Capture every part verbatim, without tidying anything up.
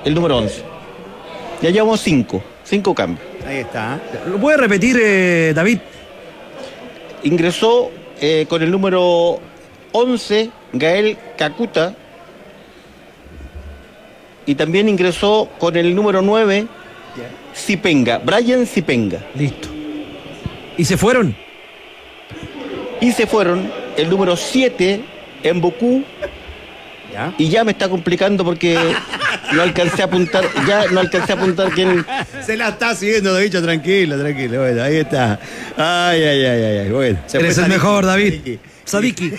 el número once. Ya llevamos cinco, cinco cambios. Ahí está. ¿Lo puede repetir, eh, David? Ingresó eh, con el número once Gael Kakuta. Y también ingresó con el número nueve Zipenga, Brian Zipenga. Listo. ¿Y se fueron? Y se fueron el número siete Mbokú. ¿Ya? Y ya me está complicando porque no alcancé a apuntar, ya no alcancé a apuntar quién. Se la está siguiendo, David, tranquilo, tranquilo. Bueno, ahí está. Ay, ay, ay, ay. Bueno, se eres el mejor, David. Sadiki.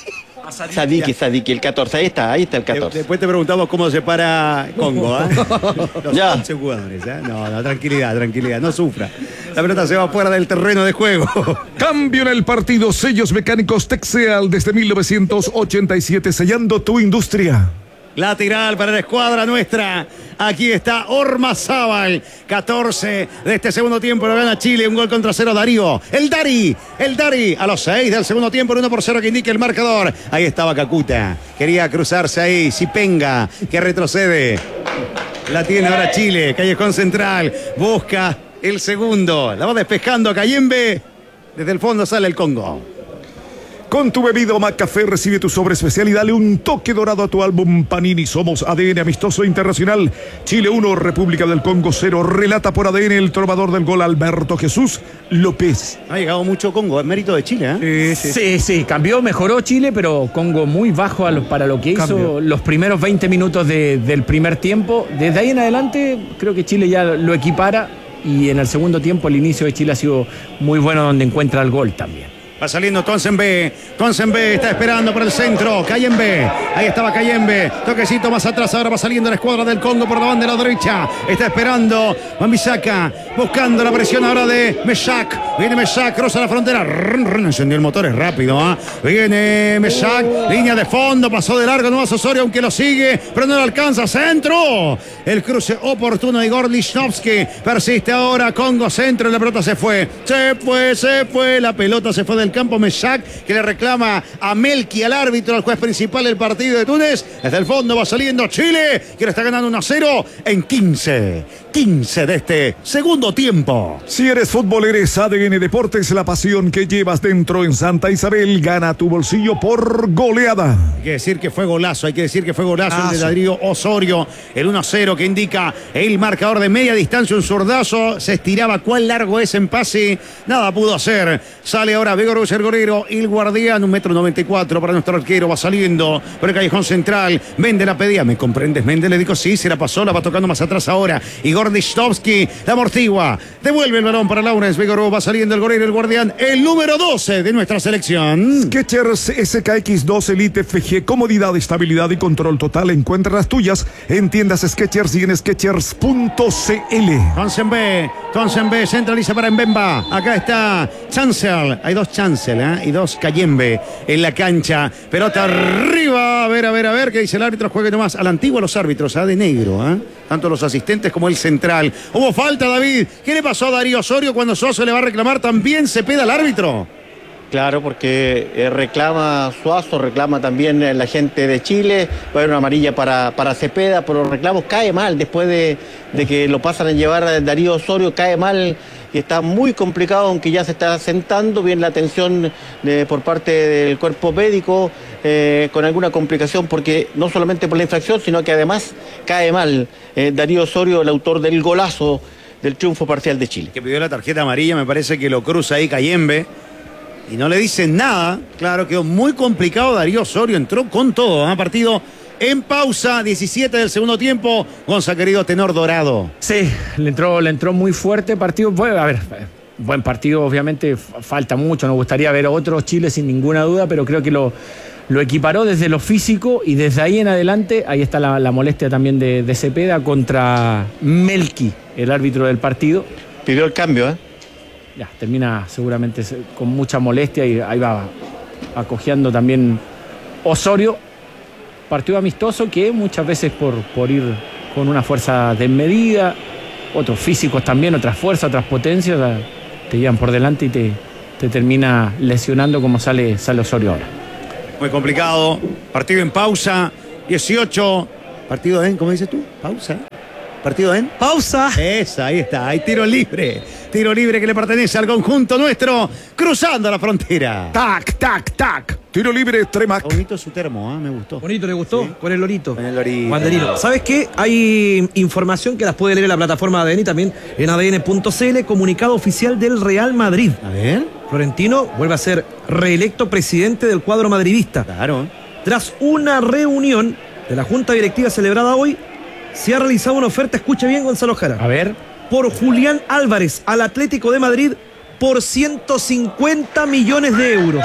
Sadiki, Sadiki, el catorce, ahí está, ahí está el catorce. Después te preguntamos cómo se para Congo, ¿eh? Los ya. once jugadores, ¿eh? No, no, tranquilidad, tranquilidad, no sufra. La pelota se va fuera del terreno de juego. Cambio en el partido, sellos mecánicos Texeal desde mil novecientos ochenta y siete, sellando tu industria. Lateral para la escuadra nuestra. Aquí está Ormazábal. catorce de este segundo tiempo. Lo gana Chile. Un gol contra cero Darío. El Dari. El Dari. A los seis del segundo tiempo. uno por cero que indica el marcador. Ahí estaba Kakuta. Quería cruzarse ahí. Zipenga. Que retrocede. La tiene ahora Chile. Callejón central. Busca el segundo. La va despejando Cayembe. Desde el fondo sale el Congo. Con tu bebida McCafé recibe tu sobre especial y dale un toque dorado a tu álbum Panini. Somos A D N Amistoso Internacional. Chile uno, República del Congo cero. Relata por A D N el trovador del gol Alberto Jesús López. Ha llegado mucho Congo, es mérito de Chile, ¿eh? Sí, sí, sí, sí. Cambió, mejoró Chile, pero Congo muy bajo a lo, para lo que Cambio. hizo los primeros veinte minutos de, del primer tiempo. Desde ahí en adelante creo que Chile ya lo equipara y en el segundo tiempo el inicio de Chile ha sido muy bueno donde encuentra el gol también. Va saliendo Tonsenbe. Tonsenbe está esperando por el centro. Cayembe. Ahí estaba Cayembe. Toquecito más atrás. Ahora va saliendo la escuadra del Congo por la banda de la derecha. Está esperando Wan-Bissaka. Buscando la presión ahora de Meshak. Viene Meshak. Cruza la frontera. Run, run, encendió el motor. Es rápido. ¿eh? Viene Meshak. Línea de fondo. Pasó de largo. No Osorio, aunque lo sigue. Pero no lo alcanza. Centro. El cruce oportuno de Igor Lichnowsky. Persiste ahora. Congo centro. La pelota se fue. Se fue. Se fue. La pelota se fue del campo. Meshak, que le reclama a Melqui, al árbitro, al juez principal del partido de Túnez. Desde el fondo va saliendo Chile, que le está ganando uno a cero en quince. quince de este segundo tiempo. Si eres futbolero, eres A D N Deportes, la pasión que llevas dentro en Santa Isabel. Gana tu bolsillo por goleada. Hay que decir que fue golazo, hay que decir que fue golazo ah, el de sí. Darío Osorio. El uno a cero que indica el marcador de media distancia, un zurdazo. Se estiraba, cuán largo es en pase. Nada pudo hacer. Sale ahora Vego el golero, el guardián, un metro noventa y cuatro para nuestro arquero, va saliendo por el callejón central. Mende la pedía, ¿me comprendes? Mende le dijo sí, se la pasó, la va tocando más atrás ahora. Igor Lichnowsky, la amortigua, devuelve el balón para Lawrence Vigoró, va saliendo el golero, el guardián, el número doce de nuestra selección. Skechers S K X dos Elite F G, comodidad, estabilidad y control total. Encuentra las tuyas en tiendas Skechers y en skechers punto c l. Tonsenbe, Tonsenbe, centraliza para Mbemba. Acá está Chancel, hay dos Chancel ¿eh? y dos Cayembe en la cancha. Pelota arriba, a ver, a ver, a ver, ¿qué dice el árbitro? Juegue nomás al antiguo los árbitros, ¿eh? de negro, ¿eh? tanto los asistentes como el central. Hubo falta, David. ¿Qué le pasó a Darío Osorio cuando Suazo le va a reclamar? ¿También se peda al árbitro? Claro, porque eh, reclama Suazo, reclama también eh, la gente de Chile, va a haber una amarilla para, para Cepeda, pero los reclamos cae mal después de, de que lo pasan a llevar a Darío Osorio, cae mal y está muy complicado, aunque ya se está sentando bien la atención de, por parte del cuerpo médico, eh, con alguna complicación, porque no solamente por la infracción, sino que además cae mal eh, Darío Osorio, el autor del golazo del triunfo parcial de Chile. Que pidió la tarjeta amarilla, me parece que lo cruza ahí Cayembe. Y no le dicen nada. Claro, quedó muy complicado. Darío Osorio entró con todo. ¿eh? Partido en pausa, diecisiete del segundo tiempo. Gonza, querido tenor dorado. Sí, le entró, le entró muy fuerte. Partido, bueno, a ver, buen partido, obviamente. Falta mucho. Nos gustaría ver otro Chile sin ninguna duda, pero creo que lo, lo equiparó desde lo físico y desde ahí en adelante. Ahí está la, la molestia también de, de Cepeda contra Melqui, el árbitro del partido. Pidió el cambio, ¿eh? Ya, termina seguramente con mucha molestia y ahí va acogiendo también Osorio. Partido amistoso que muchas veces por, por ir con una fuerza desmedida, otros físicos también, otras fuerzas, otras potencias, te llevan por delante y te, te termina lesionando como sale, sale Osorio ahora. Muy complicado. Partido en pausa, dieciocho. Partido en, ¿cómo dices tú? Pausa. ¿Partido en? Pausa. Esa, ahí está, hay tiro libre. Tiro libre que le pertenece al conjunto nuestro, cruzando la frontera. Tac, tac, tac. Tiro libre, Tremac. Bonito su termo, ¿eh? Me gustó. Bonito, ¿le gustó? Sí. Con el lorito. Con el lorito. Banderino. ¿Sabes qué? Hay información que las puede leer en la plataforma de A D N y también en A D N punto C L, comunicado oficial del Real Madrid. A ver. Florentino vuelve a ser reelecto presidente del cuadro madridista. Claro. Tras una reunión de la Junta Directiva celebrada hoy, se ha realizado una oferta, escucha bien Gonzalo Jara, A ver. por Julián Álvarez al Atlético de Madrid por ciento cincuenta millones de euros.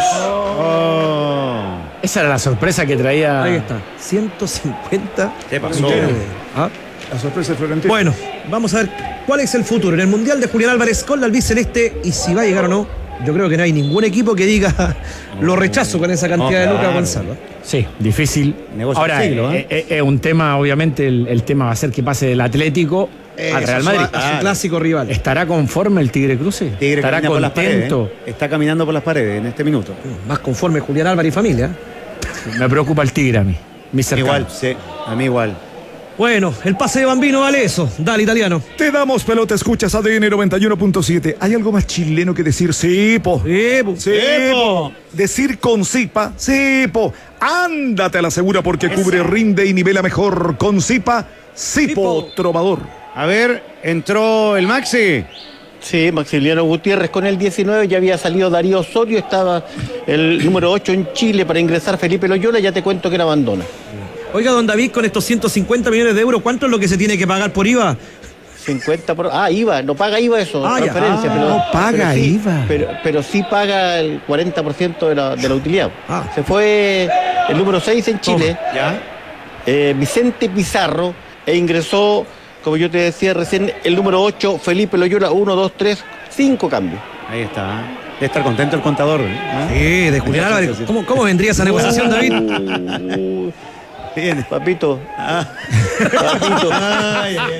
Oh. Esa era la sorpresa que traía. Ahí está, ciento cincuenta ¿Qué pasó? millones de- ¿Ah? La sorpresa de Florentino. Bueno, vamos a ver cuál es el futuro en el Mundial de Julián Álvarez con la albiceleste y si va a llegar o no. Yo creo que no hay ningún equipo que diga lo rechazo con esa cantidad No, de lucas, claro. Gonzalo. Sí, difícil. Negocio Ahora, del siglo, ¿eh? es un tema, obviamente, el, el tema va a ser que pase del Atlético Eso, al Real a su- Madrid. A su Claro. clásico rival. ¿Estará conforme el Tigre Cruce? Tigre ¿Estará camina por las paredes, contento? ¿eh? Está caminando por las paredes en este minuto. Más conforme Julián Álvarez y familia. Me preocupa el Tigre a mí. Mi cercano. Igual, sí, a mí igual. Bueno, el pase de Bambino vale eso. Dale, italiano. Te damos pelota, escuchas A D N noventa y uno punto siete. ¿Hay algo más chileno que decir sí, po? Eh, bu- Sí, po. Decir con Zipa, sí, po. Ándate a la segura porque cubre, rinde y nivela mejor. Con Zipa, Zipo, Zipo. trovador. A ver, entró el Maxi. Sí, Maximiliano Gutiérrez con el diecinueve, ya había salido Darío Osorio, estaba el número ocho en Chile para ingresar Felipe Loyola, ya te cuento que era abandona. Oiga, don David, con estos ciento cincuenta millones de euros, ¿cuánto es lo que se tiene que pagar por I V A? cincuenta por... Ah, I V A, no paga I V A eso, Ah, ya. transferencia. Ah, pero, no paga pero sí, I V A. Pero, pero sí paga el cuarenta por ciento de la, de la utilidad. Ah. Se fue el número seis en Chile, ¿Ya? eh, Vicente Pizarro, e ingresó, como yo te decía recién, el número ocho, Felipe Loyola, uno, dos, tres, cinco cambios. Ahí está. Debe estar contento el contador. ¿eh? Sí, de Julián Álvarez. ¿Cómo, cómo vendría esa negociación, David? Uh, Bien. papito, Ah. papito. Ay, ay,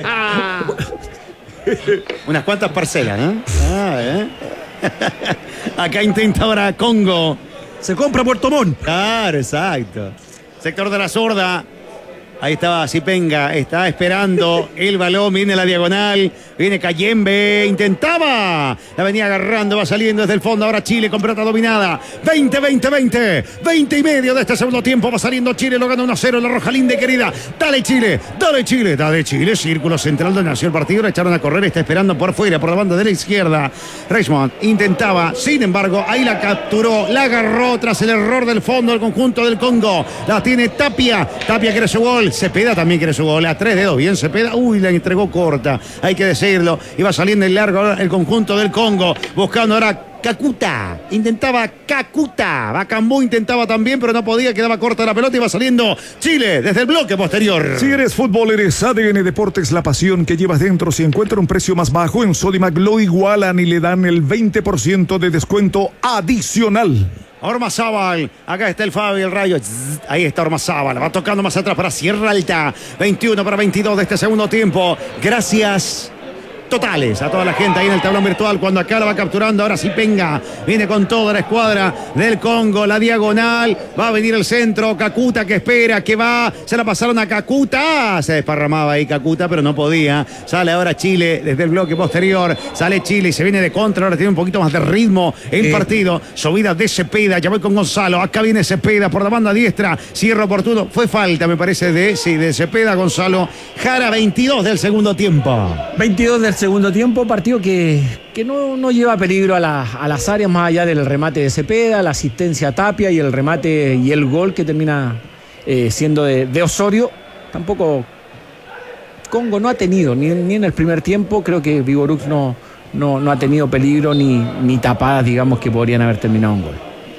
ay. Unas cuantas parcelas, ¿no? Ah, ¿eh? Acá intenta ahora Congo. Se compra Puerto Montt. Claro, exacto. Sector de la zurda. Ahí estaba Zipenga, está esperando el balón, viene la diagonal, viene Cayembe, intentaba, la venía agarrando, va saliendo desde el fondo, ahora Chile con pelota dominada, veinte, veinte, veinte, veinte y medio de este segundo tiempo, va saliendo Chile, lo gana uno a cero, la roja linda y querida, dale Chile, dale Chile, dale Chile, círculo central donde nació el partido, la echaron a correr, está esperando por fuera, por la banda de la izquierda, Richmond intentaba, sin embargo, ahí la capturó, la agarró tras el error del fondo del conjunto del Congo, la tiene Tapia, Tapia quiere su gol, Cepeda también quiere su gol, a tres dedos, bien Cepeda, uy, la entregó corta, hay que decirlo, iba saliendo el largo el conjunto del Congo, buscando ahora Kakuta, intentaba Kakuta, Bacambú intentaba también, pero no podía, quedaba corta la pelota, iba saliendo Chile desde el bloque posterior. Si eres fútbol, eres A D N Deportes, la pasión que llevas dentro. Si encuentra un precio más bajo en Sodimac, lo igualan y le dan el veinte por ciento de descuento adicional. Ormazábal, acá está el Fabi, el Rayo, Zzz, ahí está Ormazábal, va tocando más atrás para Sierra Alta, veintiuno para veintidós de este segundo tiempo, gracias totales a toda la gente ahí en el tablón virtual, cuando acá la va capturando, ahora sí Penga, viene con toda la escuadra del Congo, la diagonal, va a venir el centro, Kakuta que espera, que va, se la pasaron a Kakuta, se desparramaba ahí Kakuta, pero no podía, sale ahora Chile desde el bloque posterior, sale Chile y se viene de contra, ahora tiene un poquito más de ritmo el Eh. partido, subida de Cepeda, ya voy con Gonzalo, acá viene Cepeda por la banda diestra, cierre oportuno, fue falta me parece de, sí, de Cepeda, Gonzalo, Jara, veintidós del segundo tiempo. veintidós del segundo tiempo, partido que, que no, no lleva peligro a, la- a las áreas más allá del remate de Cepeda, la asistencia a Tapia y el remate y el gol que termina eh, siendo de, de Osorio. Tampoco Congo no ha tenido, ni, ni en el primer tiempo, creo que Vigorux no, no, no ha tenido peligro ni, ni tapadas, digamos, que podrían haber terminado un gol.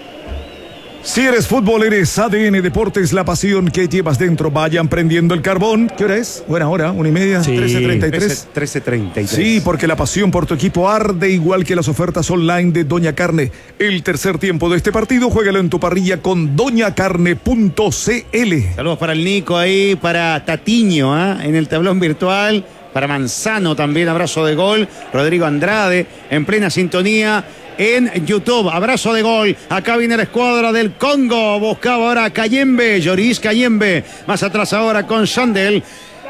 Si eres fútbol, eres A D N Deportes, la pasión que llevas dentro. Vayan prendiendo el carbón. ¿Qué hora es? Buena hora, una y media, Sí. trece treinta y tres. trece treinta y tres. Sí, porque la pasión por tu equipo arde igual que las ofertas online de Doña Carne. El tercer tiempo de este partido, juégalo en tu parrilla con doña carne punto c l. Saludos para el Nico ahí, para Tatiño, ¿ah? En el tablón virtual, para Manzano también, abrazo de gol, Rodrigo Andrade en plena sintonía en YouTube, abrazo de gol, acá viene la escuadra del Congo, buscaba ahora a Cayembe, Lloris Cayembe, más atrás ahora con Shandel.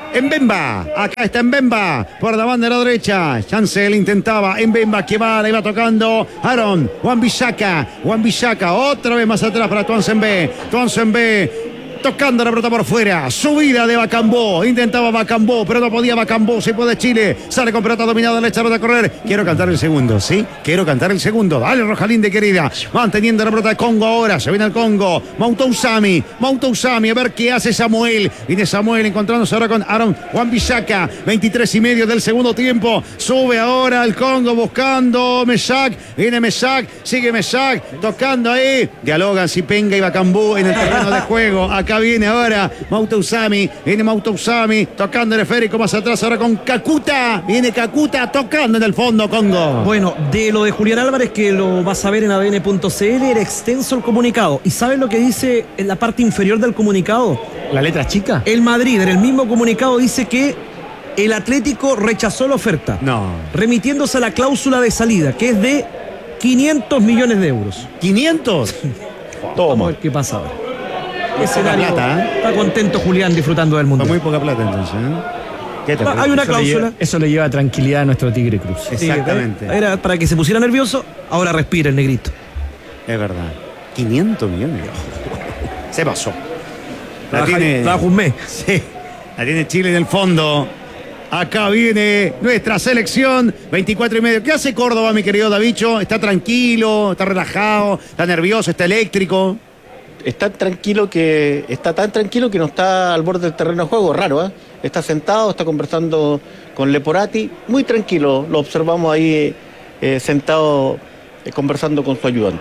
Mbemba, acá está Mbemba, por la banda de la derecha. Chancel intentaba, Mbemba que va, le iba tocando Aaron, Wan-Bissaka, Wan-Bissaka, otra vez más atrás para Tuanzembe, Tuanzembe. Tocando la pelota por fuera, subida de Bacambó, intentaba Bacambó, pero no podía Bacambó, se puede Chile, sale con pelota dominada, le echaron a correr, quiero cantar el segundo, ¿sí? Quiero cantar el segundo, dale Rojalinde querida, manteniendo la pelota de Congo ahora, se viene el Congo, Mautousami, Mautousami, a ver qué hace Samuel, viene Samuel encontrándose ahora con Aaron Wan-Bissaka, veintitrés y medio del segundo tiempo, sube ahora el Congo buscando Mesak, viene Mesak, sigue Mesak, tocando ahí, dialogan Zipenga y Bacambó en el terreno de juego, acá viene ahora Mautousami, viene Mautousami, tocando el esférico más atrás ahora con Kakuta, viene Kakuta tocando en el fondo Congo. Bueno, de lo de Julián Álvarez, que lo vas a ver en A D N punto C L, era extenso el comunicado. ¿Y sabes lo que dice en la parte inferior del comunicado? ¿La letra chica? El Madrid, en el mismo comunicado, dice que el Atlético rechazó la oferta. No. Remitiéndose a la cláusula de salida, que es de quinientos millones de euros. ¿quinientos? Vamos a ver qué pasa ahora. ¿Qué escenario? Plata, ¿eh? Está contento Julián disfrutando del mundo. Muy poca plata entonces, ¿eh? ¿Qué te Hay una Eso le, cláusula. lleva, eso le lleva tranquilidad a nuestro Tigre Cruz. Sí, Exactamente. era para que se pusiera nervioso, ahora respira el negrito. Es verdad. quinientos millones. Se pasó. La Trabaja, tiene, trabaja un mes. sí, la tiene Chile en el fondo. Acá viene nuestra selección, veinticuatro y medio. ¿Qué hace Córdoba, mi querido Davicho? ¿Está tranquilo? ¿Está relajado? ¿Está nervioso? ¿Está eléctrico? Está tranquilo que está tan tranquilo que no está al borde del terreno de juego, raro, ¿eh? Está sentado, está conversando con Leporati, muy tranquilo, lo observamos ahí eh, sentado eh, conversando con su ayudante.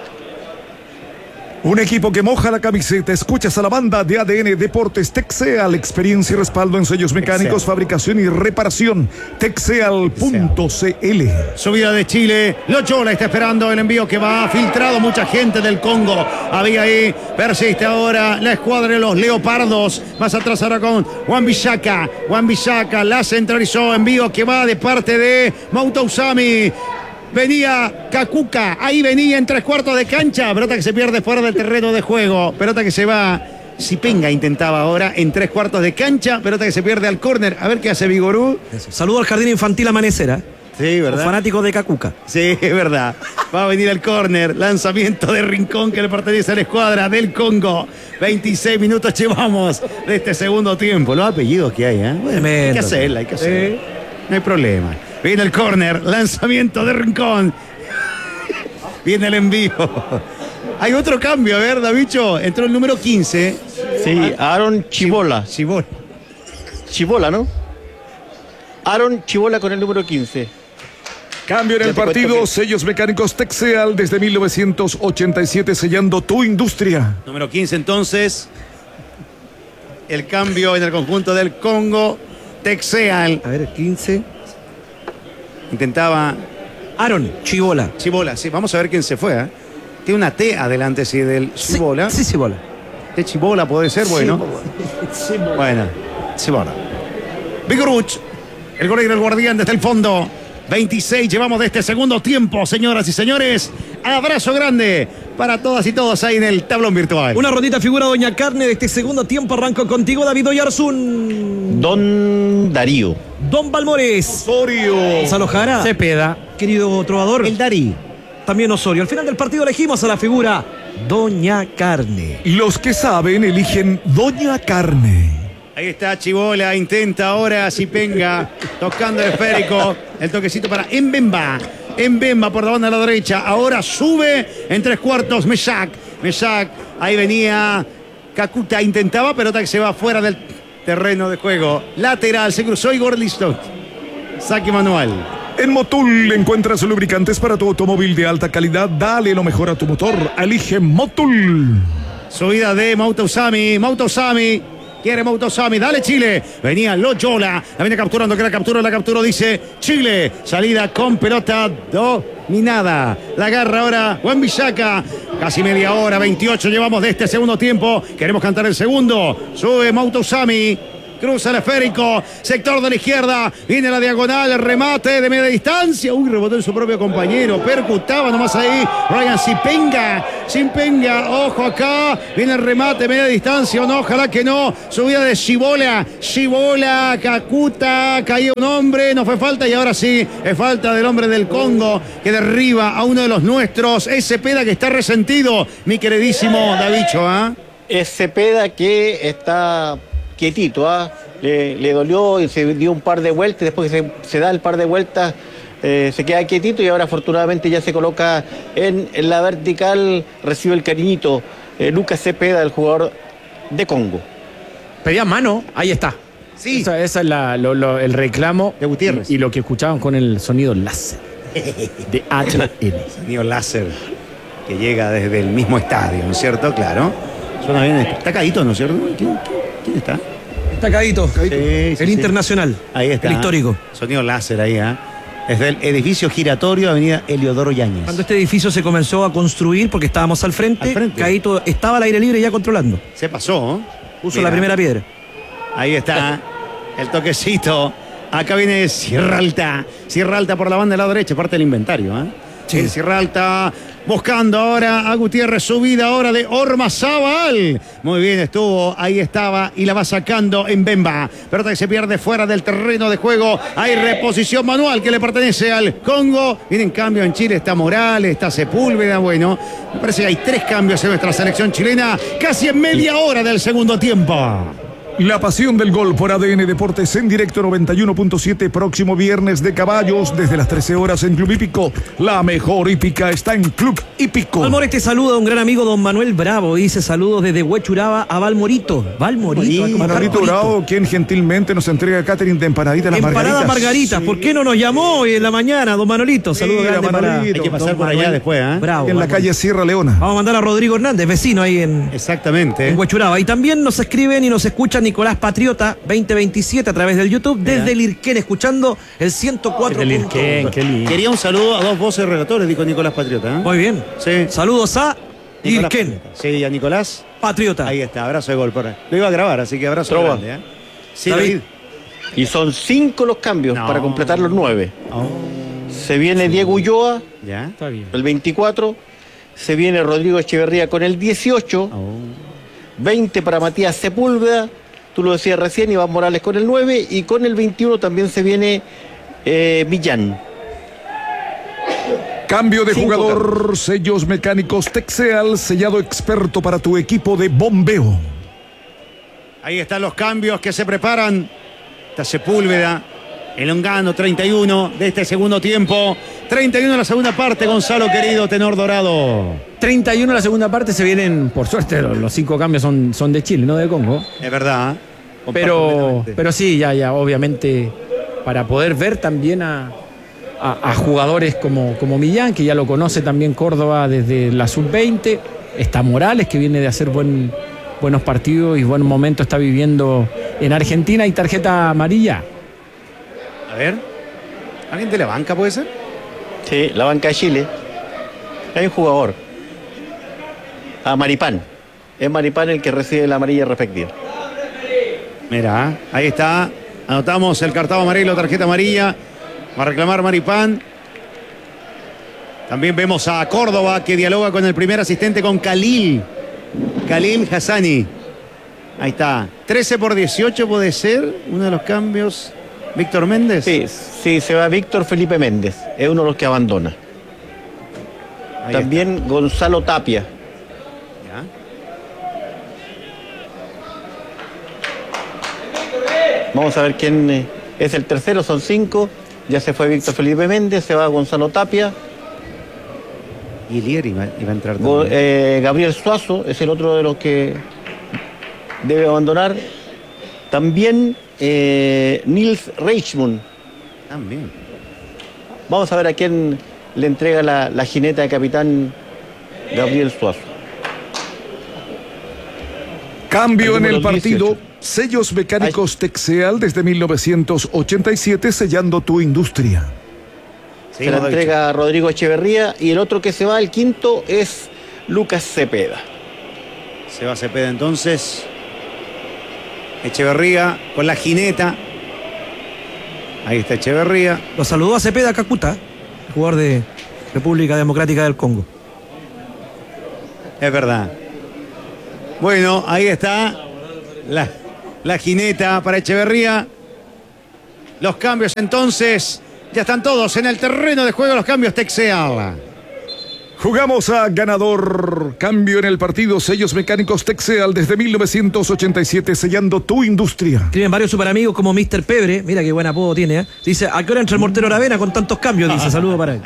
Un equipo que moja la camiseta. Escuchas a la banda de A D N Deportes. Texeal, experiencia y respaldo en sellos mecánicos, Texeal. fabricación y reparación. Texeal punto C L. Subida de Chile, Loyola está esperando el envío que va, filtrado mucha gente del Congo, había ahí, persiste ahora la escuadra de los Leopardos, más atrás ahora con Wan-Bissaka, Wan-Bissaka la centralizó, envío que va de parte de Mautousami. Venía Kakuka, ahí venía en tres cuartos de cancha, pelota que se pierde fuera del terreno de juego, pelota que se va, Zipenga intentaba ahora en tres cuartos de cancha, pelota que se pierde al córner, a ver qué hace Vigorú. Saludo al Jardín Infantil Amanecera. Sí, Los ¿verdad? fanáticos de Kakuka. Sí, es verdad. Va a venir el córner, lanzamiento de Rincón que le pertenece a la escuadra del Congo. veintiséis minutos llevamos de este segundo tiempo. Los apellidos que hay, ¿eh? Bueno, hay que hacerla, hay que hacerla. No hay problema. Viene el córner, lanzamiento de Rincón. Viene el envío. Hay otro cambio, a ver, Davicho. Entró el número quince. Sí, Aaron Chibola. Chibol. Chibola, ¿no? Aaron Chibola con el número quince. Cambio en Ya el te cuento partido. que- Sellos mecánicos Texeal desde mil novecientos ochenta y siete, sellando tu industria. Número quince, entonces. El cambio en el conjunto del Congo. Texeal. A ver, quince. Intentaba Aaron Chibola. Chibola, sí, vamos a ver quién se fue. ¿eh? Tiene una T adelante, sí, del Chibola. Sí, sí, Chibola. De Chibola puede ser, bueno. Bueno, Chibola. Vigoruch, el golero, el guardián desde el fondo. veintiséis llevamos de este segundo tiempo, señoras y señores. Abrazo grande para todas y todos ahí en el tablón virtual. Una rondita figura Doña Carne de este segundo tiempo. Arranco contigo, David Oyarzún. Don Darío. Don Balmores. Osorio. Gonzalo Jara. Cepeda. Querido trovador. El Dari. También Osorio. Al final del partido elegimos a la figura Doña Carne. Los que saben eligen Doña Carne. Ahí está Chibola, intenta ahora Zipenga, tocando el esférico, el toquecito para Mbemba, Mbemba por la banda de la derecha, ahora sube en tres cuartos Mesak, Mesak, ahí venía Kakuta, intentaba, pelota que se va fuera del terreno de juego, lateral, se cruzó Igor listo, saque manual. En Motul encuentras lubricantes para tu automóvil de alta calidad. Dale lo mejor a tu motor. Elige Motul. Subida de Mautousami, Mautousami. Quiere Mautousami, dale Chile. Venía Loyola, la viene capturando, que la captura, la capturó, dice Chile. Salida con pelota dominada. La agarra ahora Wan-Bissaka. Casi media hora, veintiocho llevamos de este segundo tiempo. Queremos cantar el segundo. Sube Mautousami. cruza el esférico, sector de la izquierda, viene la diagonal, el remate de media distancia. Uy, rebotó en su propio compañero, percutaba nomás ahí Ryan Zipenga, Zipenga, ojo acá, viene el remate, media distancia, o no, ojalá que no, subida de Shibola, Shibola, Kakuta, caía un hombre, no fue falta y ahora sí, es falta del hombre del Congo que derriba a uno de los nuestros, ese Cepeda que está resentido, mi queridísimo Davicho, ¿ah? ¿eh? Es Cepeda que está quietito, ¿ah? le, le dolió y se dio un par de vueltas, después que se, se da el par de vueltas eh, se queda quietito y ahora afortunadamente ya se coloca en, en la vertical, recibe el cariñito eh, Lucas Cepeda, el jugador de Congo. Pedía mano, ahí está. Sí. Esa, esa es la, lo, lo, el reclamo de Gutiérrez. Y, y lo que escuchaban con el sonido láser de H L. Sonido láser que llega desde el mismo estadio, ¿no es cierto? Claro. Suena bien. Está Caíto, ¿no es cierto? ¿Quién, quién está? Está Caíto. Sí, sí, el sí. Internacional. Ahí está. El histórico. Sonido láser ahí, ¿ah? ¿eh? Es del edificio giratorio, avenida Eliodoro Yáñez. Cuando este edificio se comenzó a construir, porque estábamos al frente, Al frente. Caíto estaba al aire libre ya controlando. Se pasó, ¿eh? Puso Mira. la primera piedra. Ahí está el toquecito. Acá viene Sierra Alta. Sierra Alta por la banda de la derecha, parte del inventario, ¿eh? Sí. Sierra Alta buscando ahora a Gutiérrez, subida ahora de Ormazábal. Muy bien estuvo, ahí estaba y la va sacando en Bemba. Pelota que se pierde fuera del terreno de juego. Hay reposición manual que le pertenece al Congo. Viene en cambio en Chile, está Morales, está Sepúlveda. Bueno, me parece que hay tres cambios en nuestra selección chilena, casi en media hora del segundo tiempo. La pasión del gol por A D N Deportes en directo noventa y uno punto siete, próximo viernes de caballos desde las trece horas en Club Hípico. La mejor hípica está en Club Hípico. Valmorete saluda a un gran amigo, don Manuel Bravo. Dice saludos desde Huechuraba a Valmorito. Valmorito. Sí, Manolito Bravo, quien gentilmente nos entrega catering de empanaditas las Empanada margaritas. Margarita. Sí. ¿Por qué no nos llamó hoy en la mañana, don Manolito? Saludos Mira, grandes para... Manolito. Hay que pasar don por allá Manuel después, ¿eh? Bravo. En la Valmorito. calle Sierra Leona. Vamos a mandar a Rodrigo Hernández, vecino ahí en, Exactamente. en Huechuraba. Y también nos escriben y nos escucha Nicolás Patriota veinte veintisiete a través del YouTube desde el Irquén, escuchando el ciento cuatro. Del Irquén, qué lindo. Quería un saludo a dos voces relatores, dijo Nicolás Patriota, ¿eh? Muy bien. Sí. Saludos a Nicolás Irquén Patriota. Sí, a Nicolás. Patriota. Ahí está, abrazo de gol. Por ahí. Lo iba a grabar, así que abrazo Trova. grande, ¿eh? Sí, David. David. Y son cinco los cambios No. para completar los nueve. Oh, Se viene Diego Ulloa, ya. Está bien. el veinticuatro. Se viene Rodrigo Echeverría con el dieciocho. Oh. veinte para Matías Sepúlveda. Tú lo decías recién, Iván Morales con el nueve. Y con el veintiuno también se viene eh, Millán. Cambio de Cinco jugador, cambios. sellos mecánicos Texeal, sellado experto para tu equipo de bombeo. Ahí están los cambios que se preparan. Está Sepúlveda, el Longano, treinta y uno de este segundo tiempo. treinta y uno en la segunda parte, Gonzalo querido, tenor dorado. treinta y uno en la segunda parte, se vienen, por suerte, los, los cinco cambios son, son de Chile, no de Congo. Es verdad, ¿eh? Comparto Pero, completamente. pero sí, ya, ya, obviamente, para poder ver también a, a, a jugadores como, como Millán, que ya lo conoce también Córdoba desde la sub veinte. Está Morales, que viene de hacer buen, buenos partidos y buen momento está viviendo en Argentina. Y tarjeta amarilla. A ver, ¿alguien de la banca puede ser? Sí, la banca de Chile. Hay un jugador. A Maripán. Es Maripán el que recibe la amarilla respectiva. Mira, ahí está. Anotamos el cartón amarillo, tarjeta amarilla. Va a reclamar Maripán. También vemos a Córdoba que dialoga con el primer asistente, con Khalil. Khalil Hassani. Ahí está. trece por dieciocho puede ser uno de los cambios. Víctor Méndez. Sí, sí, se va Víctor Felipe Méndez. Es uno de los que abandona. Ahí También Gonzalo Tapia. está. Ya. Vamos a ver quién eh, es el tercero, son cinco. Ya se fue Víctor Felipe Méndez, se va Gonzalo Tapia. Guilier iba, iba a entrar Go- también. eh, Gabriel Suazo es el otro de los que debe abandonar. También eh, Nils Reichmund. También. Vamos a ver a quién le entrega la, la jineta de capitán Gabriel Suazo. Cambio El en el número partido. dieciocho. Sellos mecánicos Texeal desde mil novecientos ochenta y siete, sellando tu industria. Sí, se la lo he dicho. entrega a Rodrigo Echeverría y el otro que se va, el quinto, es Lucas Cepeda. Se va Cepeda entonces. Echeverría con la jineta. Ahí está Echeverría. Lo saludó a Cepeda Kakuta, jugador de República Democrática del Congo. Es verdad. Bueno, ahí está la, la jineta para Echeverría. Los cambios entonces. Ya están todos en el terreno de juego. Los cambios Texeal. Jugamos a ganador. Cambio en el partido. Sellos mecánicos Texeal desde mil novecientos ochenta y siete, sellando tu industria. Escriben varios superamigos como mister Pebre. Mira qué buen apodo tiene, ¿eh? Dice, ¿a qué hora entra el mortero Aravena con tantos cambios? Dice, saludo para él.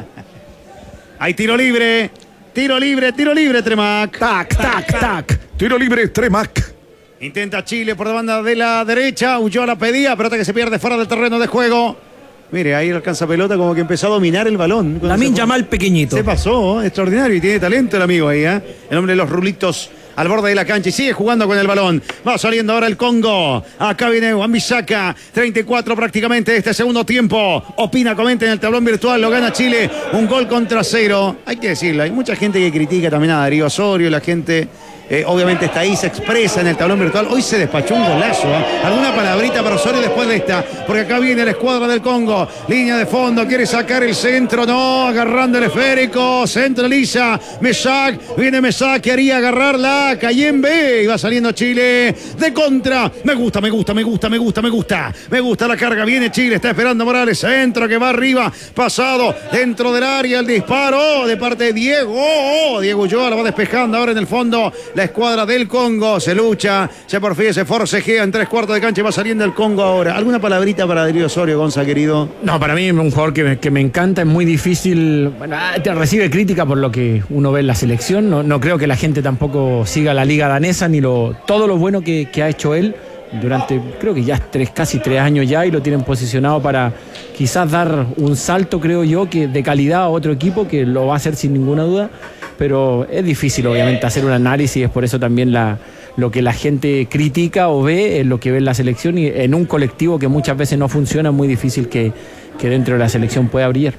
Hay tiro libre. Tiro libre, tiro libre, Tremac. Tac, tac, tac. Tiro libre, Tremac. Intenta Chile por la banda de la derecha. Huyó a la pedía. Pelota que se pierde fuera del terreno de juego. Mire, ahí alcanza pelota como que empezó a dominar el balón. Lamine Yamal pequeñito. Se pasó, extraordinario, y tiene talento el amigo ahí, ¿eh? El hombre de los rulitos al borde de la cancha y sigue jugando con el balón. Va saliendo ahora el Congo. Acá viene Wan-Bissaka, treinta y cuatro prácticamente de este segundo tiempo. Opina, comenta en el tablón virtual, lo gana Chile. Un gol contra cero. Hay que decirlo, hay mucha gente que critica también a Darío Osorio, la gente... Eh, obviamente está ahí, se expresa en el tablón virtual. Hoy se despachó un golazo, ¿eh? Alguna palabrita para Osorio después de esta, porque acá viene la escuadra del Congo, línea de fondo, quiere sacar el centro, no, agarrando el esférico, centraliza Mesac, viene Mesac, quería agarrarla, Cayembe, y va saliendo Chile de contra. Me gusta, me gusta, me gusta, me gusta, me gusta, me gusta la carga, viene Chile, está esperando Morales, centro que va arriba, pasado dentro del área, el disparo de parte de Diego, oh, Diego Ulloa la va despejando ahora en el fondo. La escuadra del Congo se lucha, se porfía, se forcejea en tres cuartos de cancha y va saliendo el Congo ahora. ¿Alguna palabrita para Darío Osorio, Gonza, querido? No, para mí es un jugador que me, que me encanta, es muy difícil. Bueno, te recibe crítica por lo que uno ve en la selección. No, no creo que la gente tampoco siga la liga danesa ni lo, todo lo bueno que, que ha hecho él durante, creo que ya tres, casi tres años ya, y lo tienen posicionado para quizás dar un salto, creo yo, que de calidad a otro equipo, que lo va a hacer sin ninguna duda. Pero es difícil obviamente hacer un análisis, es por eso también la, lo que la gente critica o ve es lo que ve en la selección, y en un colectivo que muchas veces no funciona es muy difícil que, que dentro de la selección pueda brillar.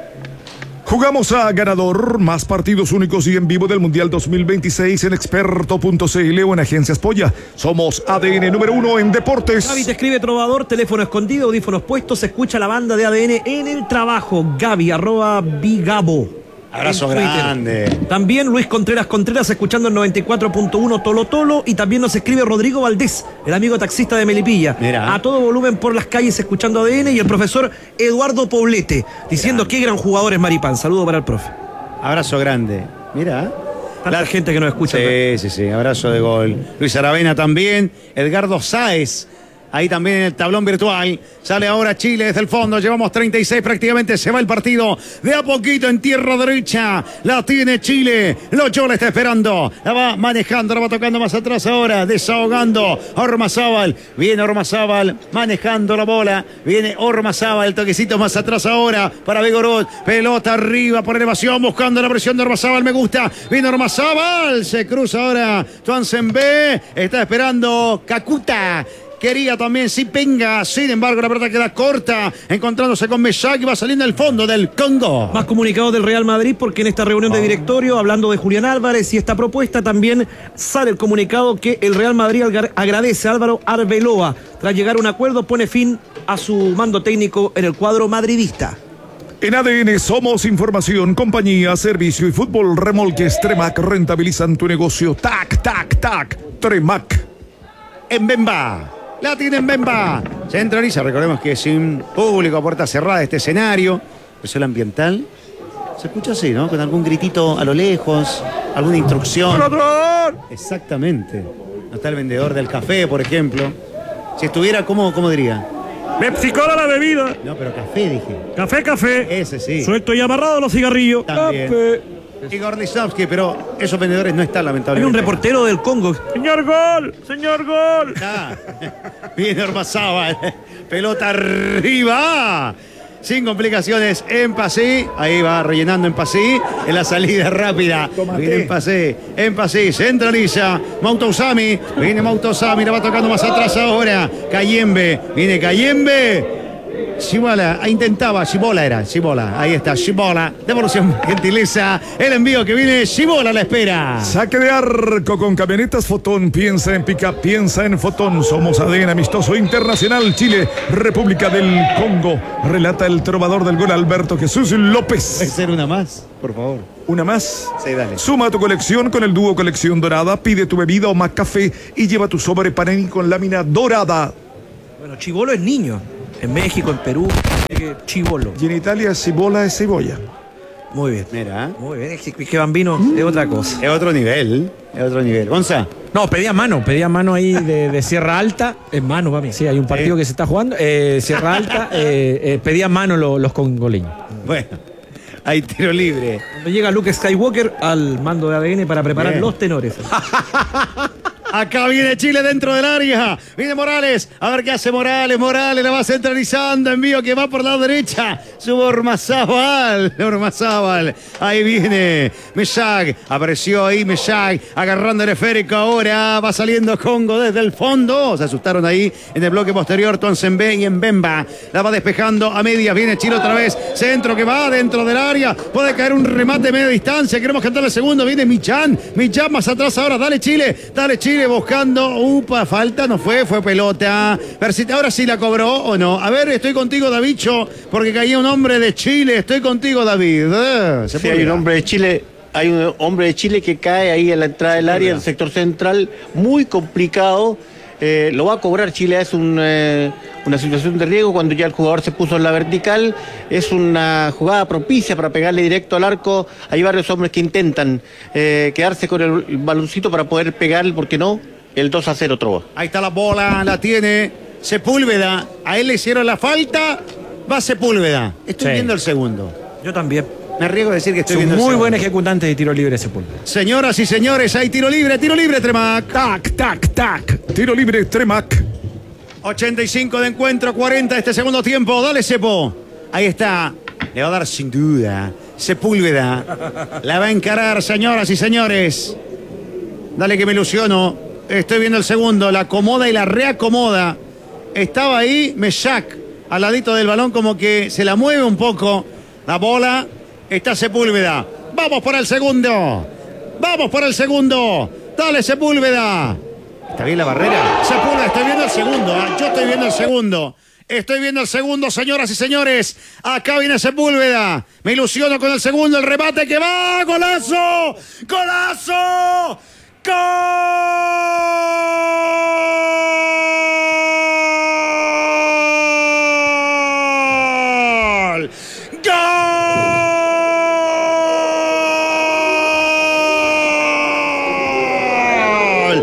Jugamos a ganador, más partidos únicos y en vivo del Mundial dos mil veintiséis en experto punto c l o en Agencias Polla. Somos A D N número uno en deportes. Gaby te escribe Trovador, teléfono escondido, audífonos puestos, se escucha la banda de A D N en el trabajo. Gaby, arroba Bigabo. Abrazo grande. También Luis Contreras Contreras escuchando el noventa y cuatro punto uno Tolo Tolo, y también nos escribe Rodrigo Valdés, el amigo taxista de Melipilla. Mira. A todo volumen por las calles escuchando A D N, y el profesor Eduardo Poblete diciendo Mira. Qué gran jugador es Maripán. Saludo para el profe. Abrazo grande. Mira. La gente que nos escucha. Sí, sí, sí. Abrazo de gol. Luis Aravena también. Edgardo Sáez. Ahí también en el tablón virtual. Sale ahora Chile desde el fondo. Llevamos treinta y seis prácticamente. Se va el partido. De a poquito en tierra derecha. La tiene Chile. Locho la está esperando. La va manejando. La va tocando más atrás ahora. Desahogando. Ormazábal. Viene Ormazábal. Manejando la bola. Viene Ormazábal. El toquecito más atrás ahora. Para Begorot. Pelota arriba por elevación. Buscando la presión de Ormazábal. Me gusta. Viene Ormazábal. Se cruza ahora. Tuansen B. Está esperando Kakuta. Quería también Sipenga, sin embargo la pelota queda corta, encontrándose con Mesac y va saliendo al fondo del Congo. Más comunicados del Real Madrid, porque en esta reunión de directorio, hablando de Julián Álvarez y esta propuesta, también sale el comunicado que el Real Madrid agradece a Álvaro Arbeloa. Tras llegar a un acuerdo, pone fin a su mando técnico en el cuadro madridista. En A D N somos información, compañía, servicio y fútbol. Remolques Tremac rentabilizan tu negocio. Tac, tac, tac. Tremac. En Bemba. La tiene en Bemba. Centraliza, recordemos que sin público, a puerta cerrada este escenario. Presión ambiental. Se escucha así, ¿no? Con algún gritito a lo lejos, alguna instrucción. Exactamente. No está el vendedor del café, por ejemplo. Si estuviera, ¿cómo, cómo diría? Pepsi Cola la bebida. No, pero café, dije. Café, café. Ese sí. Suelto y amarrado los cigarrillos. También. Café. Igor Lisowski, pero esos vendedores no están, lamentablemente. Hay un reportero del Congo. Señor Gol, señor Gol. Ah, viene Ormazábal. Pelota arriba. Sin complicaciones en Pasí. Ahí va rellenando en Pasí. En la salida rápida. Tomate. Viene en Pasí. En Pasí. Centraliza. Mautosami. Viene Mautosami. La va tocando más atrás ahora. Cayembe. Viene Cayembe. Shibola, intentaba, Shibola era, Shibola, ahí está, Shibola, devolución gentileza, el envío que viene, Shibola la espera. Saque de arco con Camionetas Fotón, piensa en pica, piensa en Fotón, somos A D N Amistoso Internacional, Chile, República del Congo, relata el trovador del gol Alberto Jesús López. ¿Puede ser una más, por favor? Una más. Sí, dale. Suma a tu colección con el dúo Colección Dorada, pide tu bebida o más café y lleva tu sobre Panini con lámina dorada. Bueno, chibolo es niño. En México, en Perú, chibolo. Y en Italia, cibola es cebolla. Muy bien. Mira. Muy bien. Es que, es que Bambino es otra cosa. Es otro nivel, es otro nivel. Gonza. No, pedía mano, pedía mano ahí de, de Sierra Alta. Es mano, para mí. Sí, hay un partido Eh. que se está jugando. Eh, Sierra Alta, eh, eh, pedía mano lo- los congoleños. Bueno, hay tiro libre. Cuando llega Luke Skywalker al mando de A D N para preparar Bien. los tenores. Acá viene Chile dentro del área. Viene Morales. A ver qué hace Morales. Morales la va centralizando. Envío que va por la derecha. Sube Ormazábal. Ormazábal. Ahí viene Meshag. Apareció ahí Meshag. Agarrando el esférico ahora. Va saliendo Congo desde el fondo. Se asustaron ahí en el bloque posterior. Tonsenbe y Mbemba. La va despejando a medias. Viene Chile otra vez. Centro que va dentro del área. Puede caer un remate de media distancia. Queremos cantarle segundo. Viene Michan. Michan más atrás ahora. Dale Chile. Dale Chile. Buscando, upa, falta, no fue, fue pelota. Ver si ahora sí la cobró o no. A ver, estoy contigo, Davicho, porque caía un hombre de Chile. Estoy contigo, David. Eh, se Sí, puede hay un mirar. hombre de Chile, hay un hombre de Chile que cae ahí en la entrada del área, en el sector central, muy complicado. Eh, lo va a cobrar Chile, es un, eh, una situación de riesgo cuando ya el jugador se puso en la vertical. Es una jugada propicia para pegarle directo al arco. Hay varios hombres que intentan eh, quedarse con el, el baloncito para poder pegarle, ¿por qué no? El dos a cero Trova. Ahí está la bola, la tiene Sepúlveda. A él le hicieron la falta. Va Sepúlveda. Estoy Sí. viendo el segundo. Yo también. Me arriesgo a decir que estoy Es un viendo el muy segundo. buen ejecutante de tiro libre Sepúlveda. Señoras y señores, hay tiro libre, tiro libre, Tremac. Tac, tac, tac. Tiro libre, Tremac. ochenta y cinco de encuentro, cuarenta este segundo tiempo. Dale, Sepo. Ahí está. Le va a dar sin duda. Sepúlveda. La va a encarar, señoras y señores. Dale que me ilusiono. Estoy viendo el segundo. La acomoda y la reacomoda. Estaba ahí Meshak. Al ladito del balón como que se la mueve un poco. La bola. Está Sepúlveda. Vamos por el segundo. Vamos por el segundo. Dale, Sepúlveda. ¿Está bien la barrera? Sepúlveda, estoy viendo el segundo. ¿eh? Yo estoy viendo el segundo. Estoy viendo el segundo, señoras y señores. Acá viene Sepúlveda. Me ilusiono con el segundo. El remate que va. ¡Golazo! ¡Golazo! ¡Gol! ¡Gol!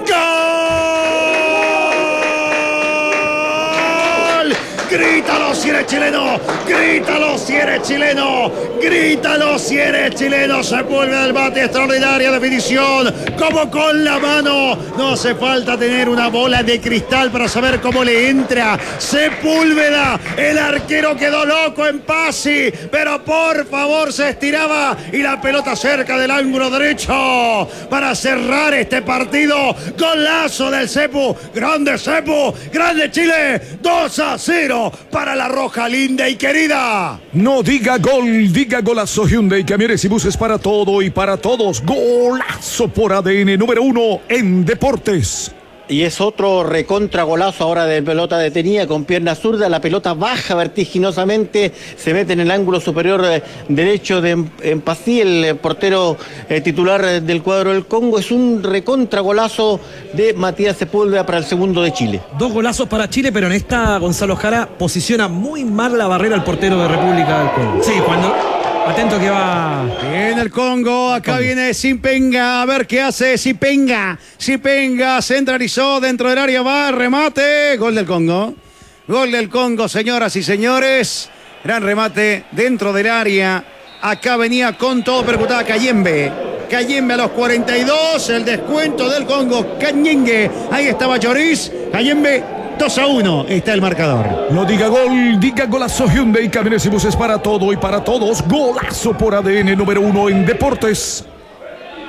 ¡Gol! ¡Grítalo si eres chileno! ¡Grítalo si eres chileno! ¡Grítalo si eres chileno! Se vuelve el bate, extraordinaria definición, como con la mano. No hace falta tener una bola de cristal para saber cómo le entra. Sepúlveda, el arquero quedó loco en Pasi, pero por favor se estiraba y la pelota cerca del ángulo derecho para cerrar este partido. Golazo del Sepu, grande Sepu, grande Chile, dos a cero para la roja linda y querida. No diga gol, diga golazo. Hyundai, camiones y buses para todo y para todos. Golazo por A D N, número uno en deportes. Y es otro recontra golazo ahora de pelota detenida con pierna zurda. La pelota baja vertiginosamente, se mete en el ángulo superior eh, derecho de Empasí, el eh, portero eh, titular eh, del cuadro del Congo. Es un recontra golazo de Matías Sepúlveda para el segundo de Chile. Dos golazos para Chile, pero en esta Gonzalo Jara posiciona muy mal la barrera al portero de República del Congo. Sí, cuando. Atento que va. Viene el Congo, acá viene Simpenga, a ver qué hace Simpenga. Simpenga centralizó dentro del área, va, remate, gol del Congo. Gol del Congo, señoras y señores. Gran remate dentro del área. Acá venía con todo percutado Cayembe. Cayembe a los cuarenta y dos, el descuento del Congo. Cañengue, ahí estaba Lloris. Cayembe, dos a uno, está el marcador. No diga gol, diga golazo. Hyundai, camiones y buses para todo y para todos. Golazo por A D N, número uno en deportes.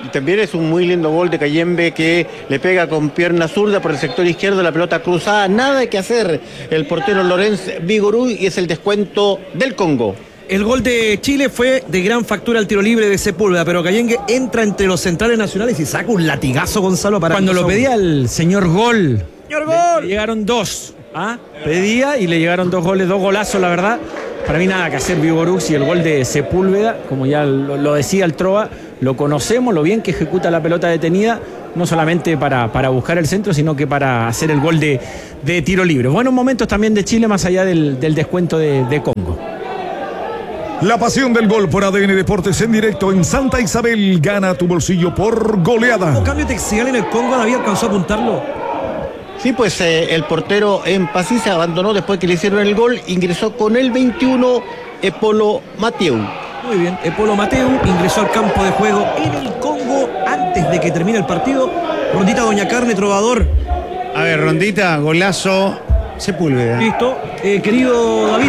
Y también es un muy lindo gol de Kayembe que le pega con pierna zurda por el sector izquierdo, la pelota cruzada, nada que hacer el portero Lorenz Vigorú y es el descuento del Congo. El gol de Chile fue de gran factura al tiro libre de Sepúlveda, pero Cayengue entra entre los centrales nacionales y saca un latigazo, Gonzalo, para Cuando lo pedía el señor Gol, ¡Señor Gol! le llegaron dos. ¿ah? Pedía y le llegaron dos goles, dos golazos, la verdad. Para mí nada que hacer Vigorux y el gol de Sepúlveda, como ya lo, lo decía el Trova, lo conocemos, lo bien que ejecuta la pelota detenida, no solamente para, para buscar el centro, sino que para hacer el gol de, de tiro libre. Buenos momentos también de Chile, más allá del, del descuento de, de Congo. La pasión del gol por A D N Deportes en directo en Santa Isabel. Gana tu bolsillo por goleada. ¿Hubo cambio textil en el Congo? ¿David alcanzó a apuntarlo? Sí, pues eh, el portero en Pasí se abandonó después que le hicieron el gol, ingresó con el veintiuno Epolo Mateu. Muy bien, Epolo Mateu ingresó al campo de juego en el Congo antes de que termine el partido. Rondita Doña Carne, Trovador. A ver, Rondita, golazo, Sepúlveda. Listo. Eh, querido David.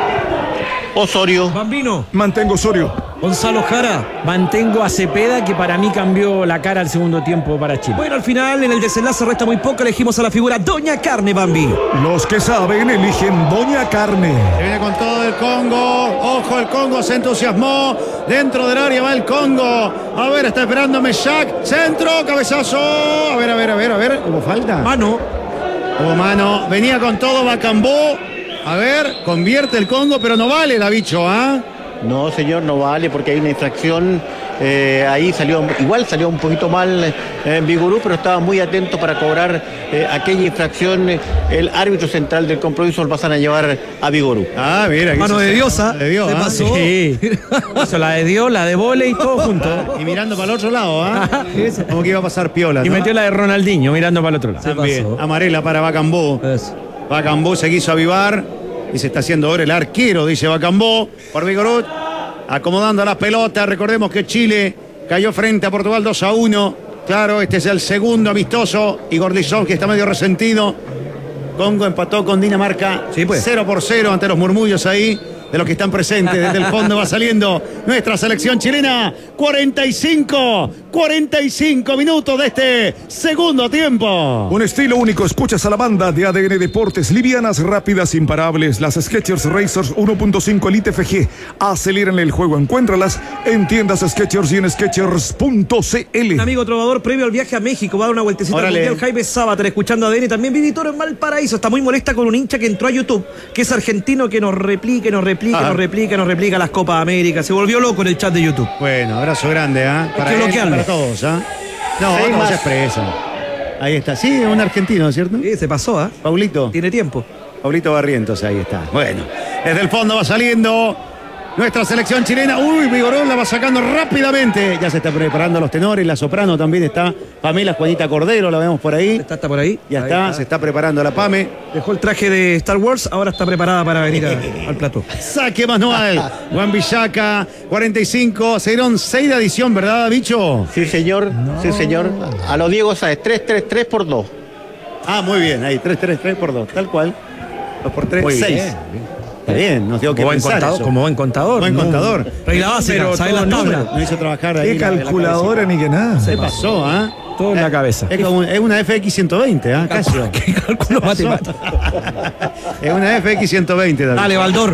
Osorio. Bambino. Mantengo Osorio. Gonzalo Jara. Mantengo a Cepeda, que para mí cambió la cara al segundo tiempo para Chile. Bueno, al final, en el desenlace resta muy poco, elegimos a la figura Doña Carne, Bambi. Los que saben eligen Doña Carne. Se viene con todo el Congo. Ojo, el Congo se entusiasmó. Dentro del área va el Congo. A ver, está esperando Meshak. Centro, cabezazo. A ver, a ver, a ver, a ver. ¿Hubo falta? Mano. Hubo mano. Venía con todo Bacambó. A ver, convierte el Congo, pero no vale la bicho, ¿ah? No, señor, no vale porque hay una infracción. Eh, ahí salió, igual salió un poquito mal eh, Vigorú, pero estaba muy atento para cobrar eh, aquella infracción. El árbitro central del compromiso lo pasan a llevar a Vigorú. Ah, mira. Mano de diosa. De Dios, Se ¿ah? pasó. Sí. Eso, la de Dios, la de vóley y todo junto. Y mirando para el otro lado, ¿ah? Como que iba a pasar piola, Y ¿no? metió la de Ronaldinho mirando para el otro lado. También. pasó. Amarela para Bacambó. Eso. Bacambó se quiso avivar y se está haciendo ahora el arquero, dice Bacambó, por Vigorú, acomodando las pelotas. Recordemos que Chile cayó frente a Portugal dos a uno. Claro, este es el segundo amistoso. Igor Dizov, que está medio resentido. Congo empató con Dinamarca Sí, pues. cero por cero ante los murmullos ahí de los que están presentes. Desde el fondo va saliendo nuestra selección chilena. cuarenta y cinco, cuarenta y cinco minutos de este segundo tiempo. Un estilo único, escuchas a la banda de A D N Deportes, livianas, rápidas, imparables, las Skechers Racers uno punto cinco Elite F G, aceleran el juego, encuéntralas en tiendas Skechers y en Skechers punto c l. Un amigo Trovador, previo al viaje a México, va a dar una vueltecita al Órale. Mundial. Jaime Sábater, escuchando A D N, también Vivitor en Valparaíso, está muy molesta con un hincha que entró a YouTube, que es argentino, que nos replique, nos replique, Ajá. nos replique, nos replica las Copas América, se volvió loco en el chat de YouTube. Bueno, abrazo grande, ¿ah? que él, bloquearlo. para todos, ¿ah? No, Seis no más. se expresa. Ahí está. Sí, un argentino, ¿cierto? Sí, se pasó, ¿ah? Paulito. Tiene tiempo. Paulito Barrientos, ahí está. Bueno, desde el fondo va saliendo nuestra selección chilena. Uy, Vigorón la va sacando rápidamente. Ya se está preparando los tenores, la soprano también está. Pamela Juanita Cordero, la vemos por ahí. Está, está por ahí. Ya Ahí está, se está preparando la Pame. Dejó el traje de Star Wars, ahora está preparada para venir a- al plató. Saque manual. Juan Villaca, cuarenta y cinco. Se dieron seis de adición, ¿verdad, bicho? Sí, señor, sí, señor. A los Diego Sáez, tres tres tres por dos. Ah, muy bien, ahí, tres, tres, tres por dos, tal cual. dos por tres, Muy seis. bien, Está bien, nos dio que Como buen, pensar contador, eso. como buen contador. Buen No, contador. Regla básica, Pero ¿sabes las todo tablas? No hizo trabajar ahí. Qué la- la calculadora ni que nada. ¿Qué pasó, ah? Todo en la cabeza. Es, como- es una F X ciento veinte, ¿ah? Casio. ¿Qué cálculo matemático? Es una F X ciento veinte, David. Dale, Baldor.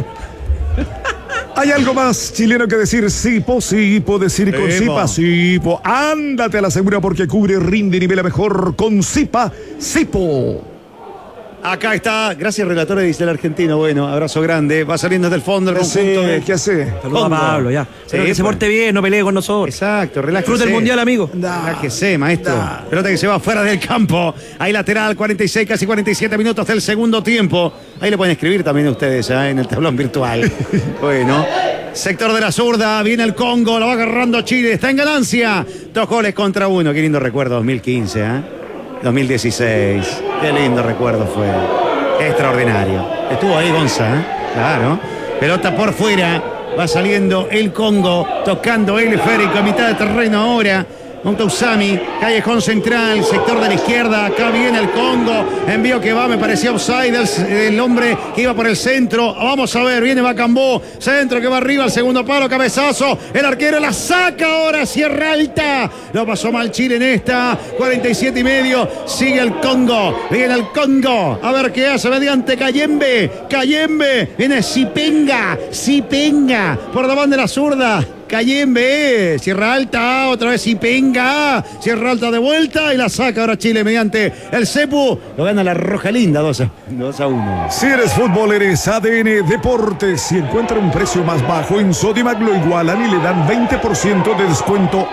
Hay algo más chileno que decir. Sipo, Sipo, decir con Sipo. Sipa, Sipo. Ándate a la segura porque cubre, rinde y nivela mejor con Sipa, Sipo. Acá está, gracias relator, dice el argentino. Bueno, abrazo grande. Va saliendo del fondo el ¿Qué conjunto hace? de... ¿Qué hace? Saluda a Fondo. Pablo, ya. Pero Sí, que se pues. porte bien, no pelee con nosotros. Exacto, relájese. Disfruta el mundial, amigo. Relájese, maestro. Pelota que se va fuera del campo. Ahí lateral, cuarenta y seis, casi cuarenta y siete minutos del segundo tiempo. Ahí le pueden escribir también ustedes, ¿eh? En el tablón virtual. Bueno. Sector de la zurda, viene el Congo, la va agarrando Chile, está en ganancia. Dos goles contra uno. Qué lindo recuerdo, dos mil quince, ¿eh? dos mil dieciséis. Qué lindo recuerdo fue. Extraordinario. Estuvo ahí Gonza, ¿eh? Claro. Pelota por fuera. Va saliendo el Congo, tocando el esférico a mitad de terreno ahora. Montausami, callejón central, sector de la izquierda. Acá viene el Congo. Envío que va, me parecía offside del, del hombre que iba por el centro. Vamos a ver, viene Bacambó. Centro que va arriba, el segundo palo, cabezazo. El arquero la saca ahora, Sierra Alta. Lo pasó mal Chile en esta. cuarenta y siete y medio. Sigue el Congo. Viene el Congo. A ver qué hace mediante Cayembe. Cayembe. Viene Sipenga. Sipenga. Por la banda de la zurda. Cayembe, Sierra Alta, otra vez Sipenga, Sierra Alta de vuelta y la saca ahora Chile mediante el Cepu. Lo gana la Roja Linda, dos a uno. Si eres fútbol, eres A D N Deportes. Si encuentra un precio más bajo en Sodimac, lo igualan y le dan veinte por ciento de descuento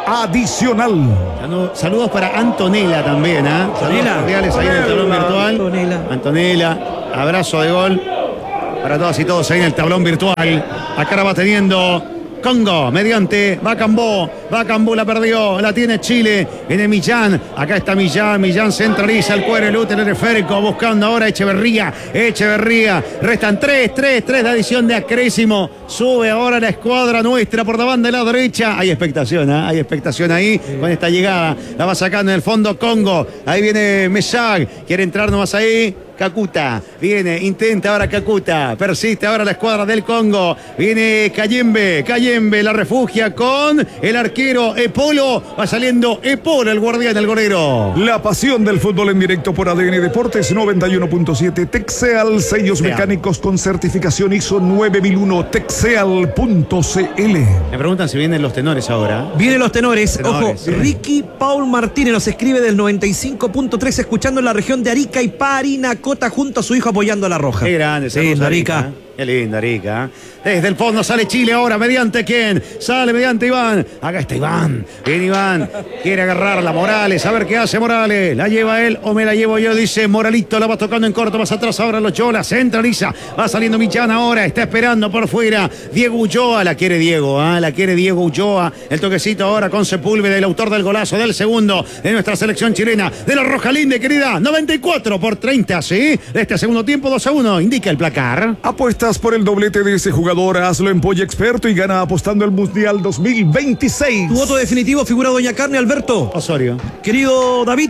adicional. Saludos para Antonella también, ¿eh? Saludos cordiales ahí en el tablón virtual. Antonella. Antonella, abrazo de gol para todas y todos ahí en el tablón virtual. Acá la va teniendo Congo, mediante Bacambó. Bacambó la perdió, la tiene Chile. Viene Millán, acá está Millán. Millán centraliza el cuero, el útero, el esférico. Buscando ahora Echeverría. Echeverría. Restan tres, tres, tres de adición de acrésimo. Sube ahora la escuadra nuestra por la banda de la derecha. Hay expectación, ¿eh? Hay expectación ahí con esta llegada. La va sacando en el fondo Congo. Ahí viene Mesag. Quiere entrar nomás ahí. Kakuta, viene, intenta ahora Kakuta, persiste ahora la escuadra del Congo, viene Cayembe, Cayembe la refugia con el arquero Epolo, va saliendo Epolo, el guardián, el golero. La pasión del fútbol en directo por A D N Deportes noventa y uno punto siete, Texeal, sellos mecánicos con certificación I S O nueve mil uno, texeal punto c l. Me preguntan si vienen los tenores ahora. Vienen los tenores, tenores ojo, sí. Ricky Paul Martínez nos escribe del noventa y cinco punto tres, escuchando en la región de Arica y Parinacota junto a su hijo apoyando a la Roja. Qué grande, sí, Arica. Arica. Qué linda, Arica. Desde el fondo sale Chile ahora, mediante quién. Sale mediante Iván. Acá está Iván. Viene Iván. Quiere agarrarla Morales. A ver qué hace Morales. ¿La lleva él o me la llevo yo? Dice Moralito. La va tocando en corto. Más atrás ahora los Chola. Centraliza. Va saliendo Millán ahora. Está esperando por fuera. Diego Ulloa. La quiere Diego. ¿eh? La quiere Diego Ulloa. El toquecito ahora con Sepúlveda, el autor del golazo del segundo de nuestra selección chilena. De la Roja Linda, querida. noventa y cuatro por treinta, ¿sí? De este segundo tiempo, dos a uno. Indica el placar. Apuesta por el doblete de ese jugador, hazlo en Polla Experto y gana apostando al Mundial dos mil veintiséis. Tu voto definitivo, figura Doña Carne, Alberto Osorio. Querido David.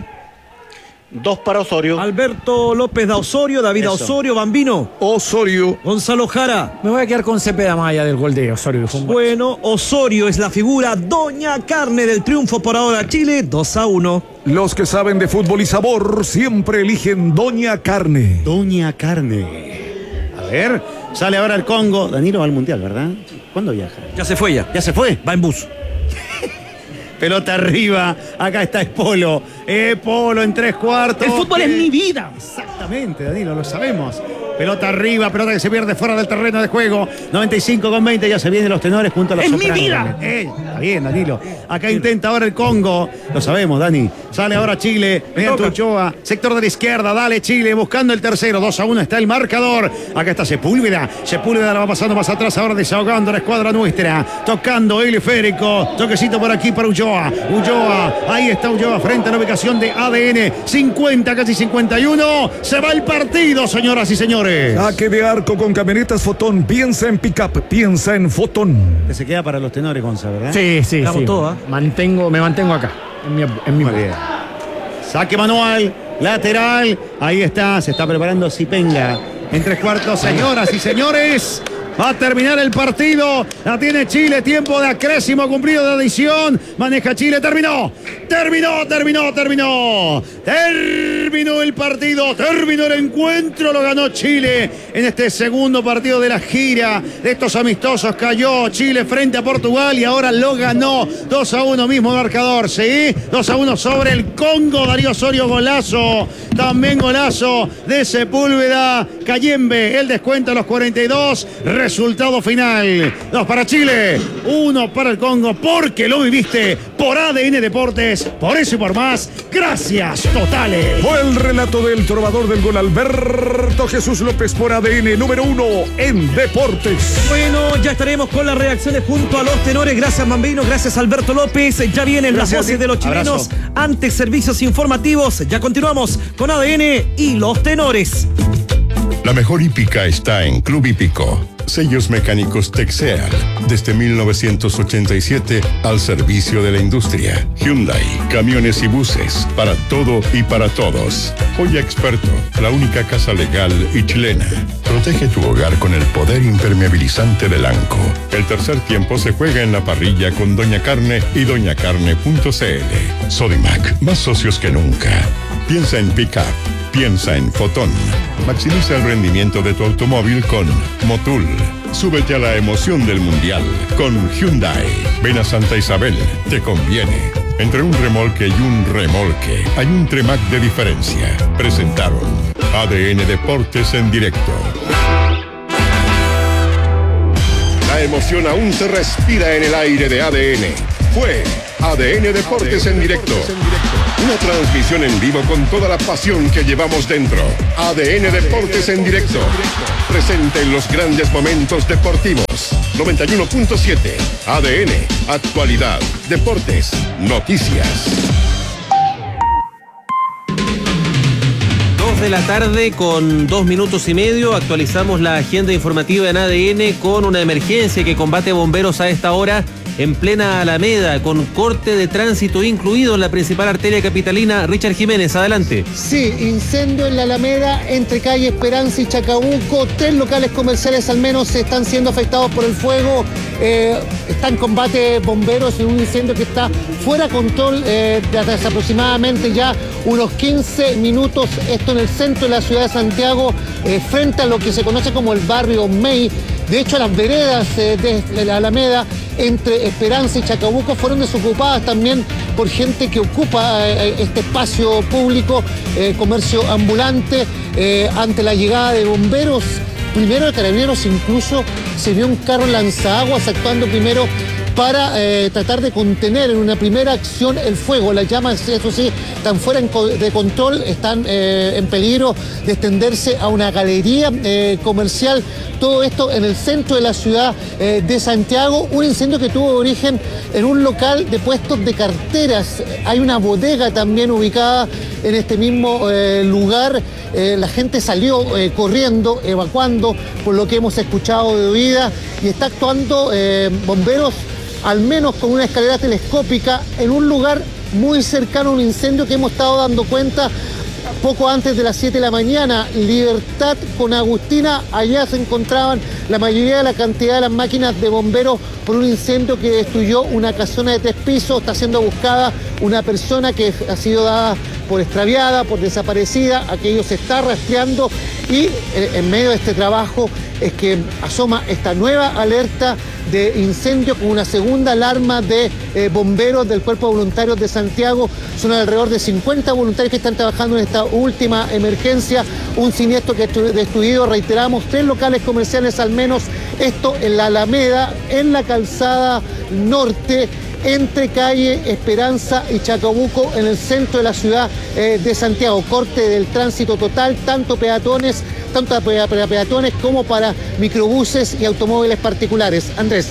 Dos para Osorio. Alberto López da Osorio, David da Osorio, Bambino. Osorio. Gonzalo Jara. Me voy a quedar con Cepeda más allá del gol de Osorio. Bueno, Osorio es la figura Doña Carne del triunfo por ahora. Chile dos a uno. Los que saben de fútbol y sabor siempre eligen Doña Carne. Doña Carne. A ver, sale ahora el Congo. Danilo va al Mundial, ¿verdad? ¿Cuándo viaja? Ya se fue ya. ¿Ya se fue? Va en bus. Pelota arriba. Acá está Espolo. Espolo en tres cuartos. El fútbol es mi vida. Exactamente, Danilo, lo sabemos. Pelota arriba, pelota que se pierde fuera del terreno de juego. noventa y cinco con veinte, ya se vienen los tenores junto a los ¡Es sopranos. mi vida! Eh, está bien, Danilo. Acá intenta ahora el Congo. Lo sabemos, Dani. Sale ahora Chile, mediante Ochoa. Sector de la izquierda, dale Chile, buscando el tercero. dos a uno está el marcador. Acá está Sepúlveda. Sepúlveda la va pasando más atrás, ahora desahogando la escuadra nuestra. Tocando el esférico. Toquecito por aquí para Ulloa. Ulloa, ahí está Ulloa frente a la ubicación de A D N. cincuenta, casi cincuenta y uno. Se va el partido, señoras y señores. Saque de arco con camionetas Fotón. Piensa en pick-up, piensa en Fotón. Que se queda para los tenores, Gonza, ¿verdad? Sí, sí, Hagamos sí. todo, ¿eh? Mantengo, me mantengo acá, en mi, en mi Muy bien. Saque manual, lateral. Ahí está, se está preparando Sipenga. En tres cuartos, señoras y señores. Va a terminar el partido. La tiene Chile. Tiempo de acrésimo cumplido de adición. Maneja Chile. Terminó. Terminó, terminó, terminó. Terminó el partido. Terminó el encuentro. Lo ganó Chile en este segundo partido de la gira de estos amistosos. Cayó Chile frente a Portugal y ahora lo ganó. dos a uno mismo marcador. ¿Sí? dos a uno sobre el Congo. Darío Osorio, golazo. También golazo de Sepúlveda. Cayembe. El descuento a los cuarenta y dos. Resultado final. Dos para Chile, uno para el Congo, porque lo viviste por A D N Deportes. Por eso y por más, gracias totales. Fue el relato del trovador del gol Alberto Jesús López por A D N número uno en Deportes. Bueno, ya estaremos con las reacciones junto a los tenores. Gracias, Mambino. Gracias, Alberto López. Ya vienen Gracias, las voces de los chilenos abrazo. ante servicios informativos. Ya continuamos con A D N y los tenores. La mejor hípica está en Club Hípico. Sellos mecánicos Texeal, desde mil novecientos ochenta y siete al servicio de la industria. Hyundai, camiones y buses, para todo y para todos. Joya Experto, la única casa legal y chilena. Protege tu hogar con el poder impermeabilizante del ANCO. El tercer tiempo se juega en la parrilla con Doña Carne y doña carne punto c l. Sodimac, más socios que nunca. Piensa en pick-up. Piensa en Fotón. Maximiza el rendimiento de tu automóvil con Motul. Súbete a la emoción del mundial con Hyundai. Ven a Santa Isabel, te conviene. Entre un remolque y un remolque hay un Tremac de diferencia. Presentaron A D N Deportes en directo. La emoción aún se respira en el aire de A D N. Fue A D N Deportes en directo. Una transmisión en vivo con toda la pasión que llevamos dentro. A D N Deportes en directo. Presente en los grandes momentos deportivos. noventa y uno punto siete. A D N. Actualidad. Deportes. Noticias. dos de la tarde con dos minutos y medio. Actualizamos la agenda informativa en A D N con una emergencia que combate bomberos a esta hora en plena Alameda, con corte de tránsito incluido en la principal arteria capitalina. Richard Jiménez, adelante. Sí, incendio en la Alameda entre calle Esperanza y Chacabuco. Tres locales comerciales al menos están siendo afectados por el fuego. Eh, está en combate bomberos en un incendio que está fuera de control eh, desde aproximadamente ya unos quince minutos. Esto en el centro de la ciudad de Santiago, eh, frente a lo que se conoce como el barrio May. De hecho, las veredas eh, de la Alameda entre Esperanza y Chacabuco fueron desocupadas también por gente que ocupa eh, este espacio público, eh, comercio ambulante, eh, ante la llegada de bomberos. Primero de Carabineros incluso se vio un carro lanzaguas actuando primero para eh, tratar de contener en una primera acción el fuego. Las llamas, eso sí, están fuera de control, están eh, en peligro de extenderse a una galería eh, comercial. Todo esto en el centro de la ciudad eh, de Santiago. Un incendio que tuvo origen en un local de puestos de carteras. Hay una bodega también ubicada en este mismo eh, lugar. Eh, la gente salió eh, corriendo, evacuando, por lo que hemos escuchado de oída, y está actuando eh, bomberos, al menos con una escalera telescópica, en un lugar muy cercano a un incendio que hemos estado dando cuenta poco antes de las siete de la mañana. Libertad con Agustina, allá se encontraban la mayoría de la cantidad de las máquinas de bomberos por un incendio que destruyó una casona de tres pisos. Está siendo buscada una persona que ha sido dada por extraviada, por desaparecida. Aquello se está rastreando y eh, en medio de este trabajo es que asoma esta nueva alerta de incendio con una segunda alarma de eh, bomberos del Cuerpo de Voluntarios de Santiago. Son alrededor de cincuenta voluntarios que están trabajando en esta última emergencia. Un siniestro que ha destruido, reiteramos, tres locales comerciales al menos. Esto en la Alameda, en la calzada norte, entre calle Esperanza y Chacabuco, en el centro de la ciudad eh, de Santiago. Corte del tránsito total, tanto peatones, tanto para peatones como para microbuses y automóviles particulares. Andrés.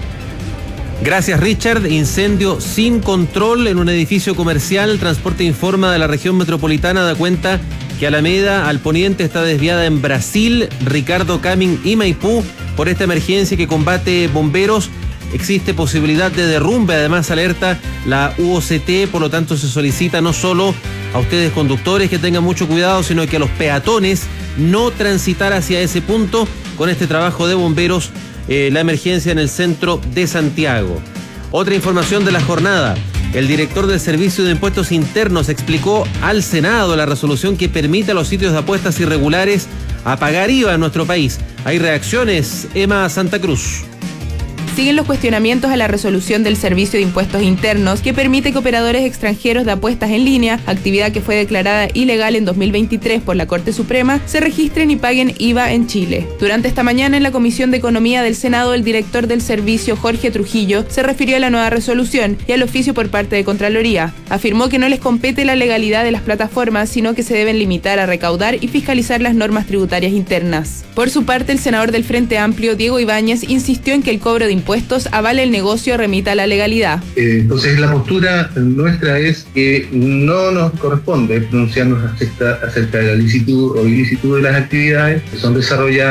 Gracias, Richard. Incendio sin control en un edificio comercial. Transporte informa de la región metropolitana, da cuenta que Alameda al poniente está desviada en Brasil, Ricardo Camin y Maipú por esta emergencia que combate bomberos. Existe posibilidad de derrumbe, además alerta la U O C T, por lo tanto se solicita no solo a ustedes conductores que tengan mucho cuidado, sino que a los peatones no transitar hacia ese punto con este trabajo de bomberos, eh, la emergencia en el centro de Santiago. Otra información de la jornada. El director del Servicio de Impuestos Internos explicó al Senado la resolución que permite a los sitios de apuestas irregulares a pagar I V A en nuestro país. Hay reacciones, Emma Santa Cruz. Siguen los cuestionamientos a la resolución del Servicio de Impuestos Internos que permite que operadores extranjeros de apuestas en línea, actividad que fue declarada ilegal en dos mil veintitrés por la Corte Suprema, se registren y paguen I V A en Chile. Durante esta mañana en la Comisión de Economía del Senado, el director del servicio, Jorge Trujillo, se refirió a la nueva resolución y al oficio por parte de Contraloría. Afirmó que no les compete la legalidad de las plataformas, sino que se deben limitar a recaudar y fiscalizar las normas tributarias internas. Por su parte, el senador del Frente Amplio, Diego Ibáñez, insistió en que el cobro de impuestos avale el negocio, remita a la legalidad. Eh, entonces la postura nuestra es que no nos corresponde pronunciarnos acerca, acerca de la licitud o ilicitud de las actividades que son desarrolladas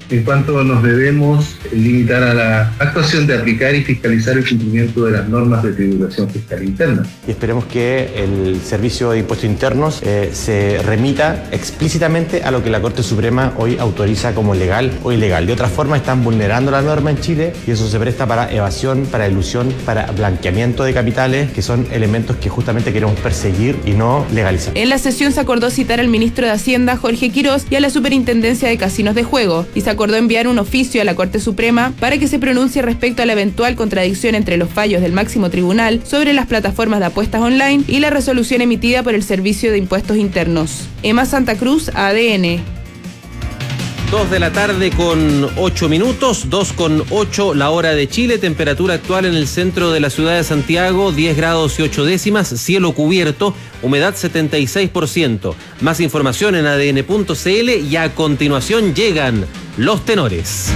en cuanto nos debemos limitar a la actuación de aplicar y fiscalizar el cumplimiento de las normas de tributación fiscal interna. Y esperemos que el Servicio de Impuestos Internos eh, se remita explícitamente a lo que la Corte Suprema hoy autoriza como legal o ilegal. De otra forma están vulnerando la norma en Chile y eso se presta para evasión, para ilusión, para blanqueamiento de capitales, que son elementos que justamente queremos perseguir y no legalizar. En la sesión se acordó citar al ministro de Hacienda, Jorge Quirós, y a la Superintendencia de Casinos de Juego, y se acordó enviar un oficio a la Corte Suprema para que se pronuncie respecto a la eventual contradicción entre los fallos del máximo tribunal sobre las plataformas de apuestas online y la resolución emitida por el Servicio de Impuestos Internos. Emma Santa Cruz, A D N. Dos de la tarde con ocho minutos, dos con ocho la hora de Chile, temperatura actual en el centro de la ciudad de Santiago, diez grados y ocho décimas, cielo cubierto, humedad setenta y seis por ciento. Más información en A D N punto C L y a continuación llegan los tenores.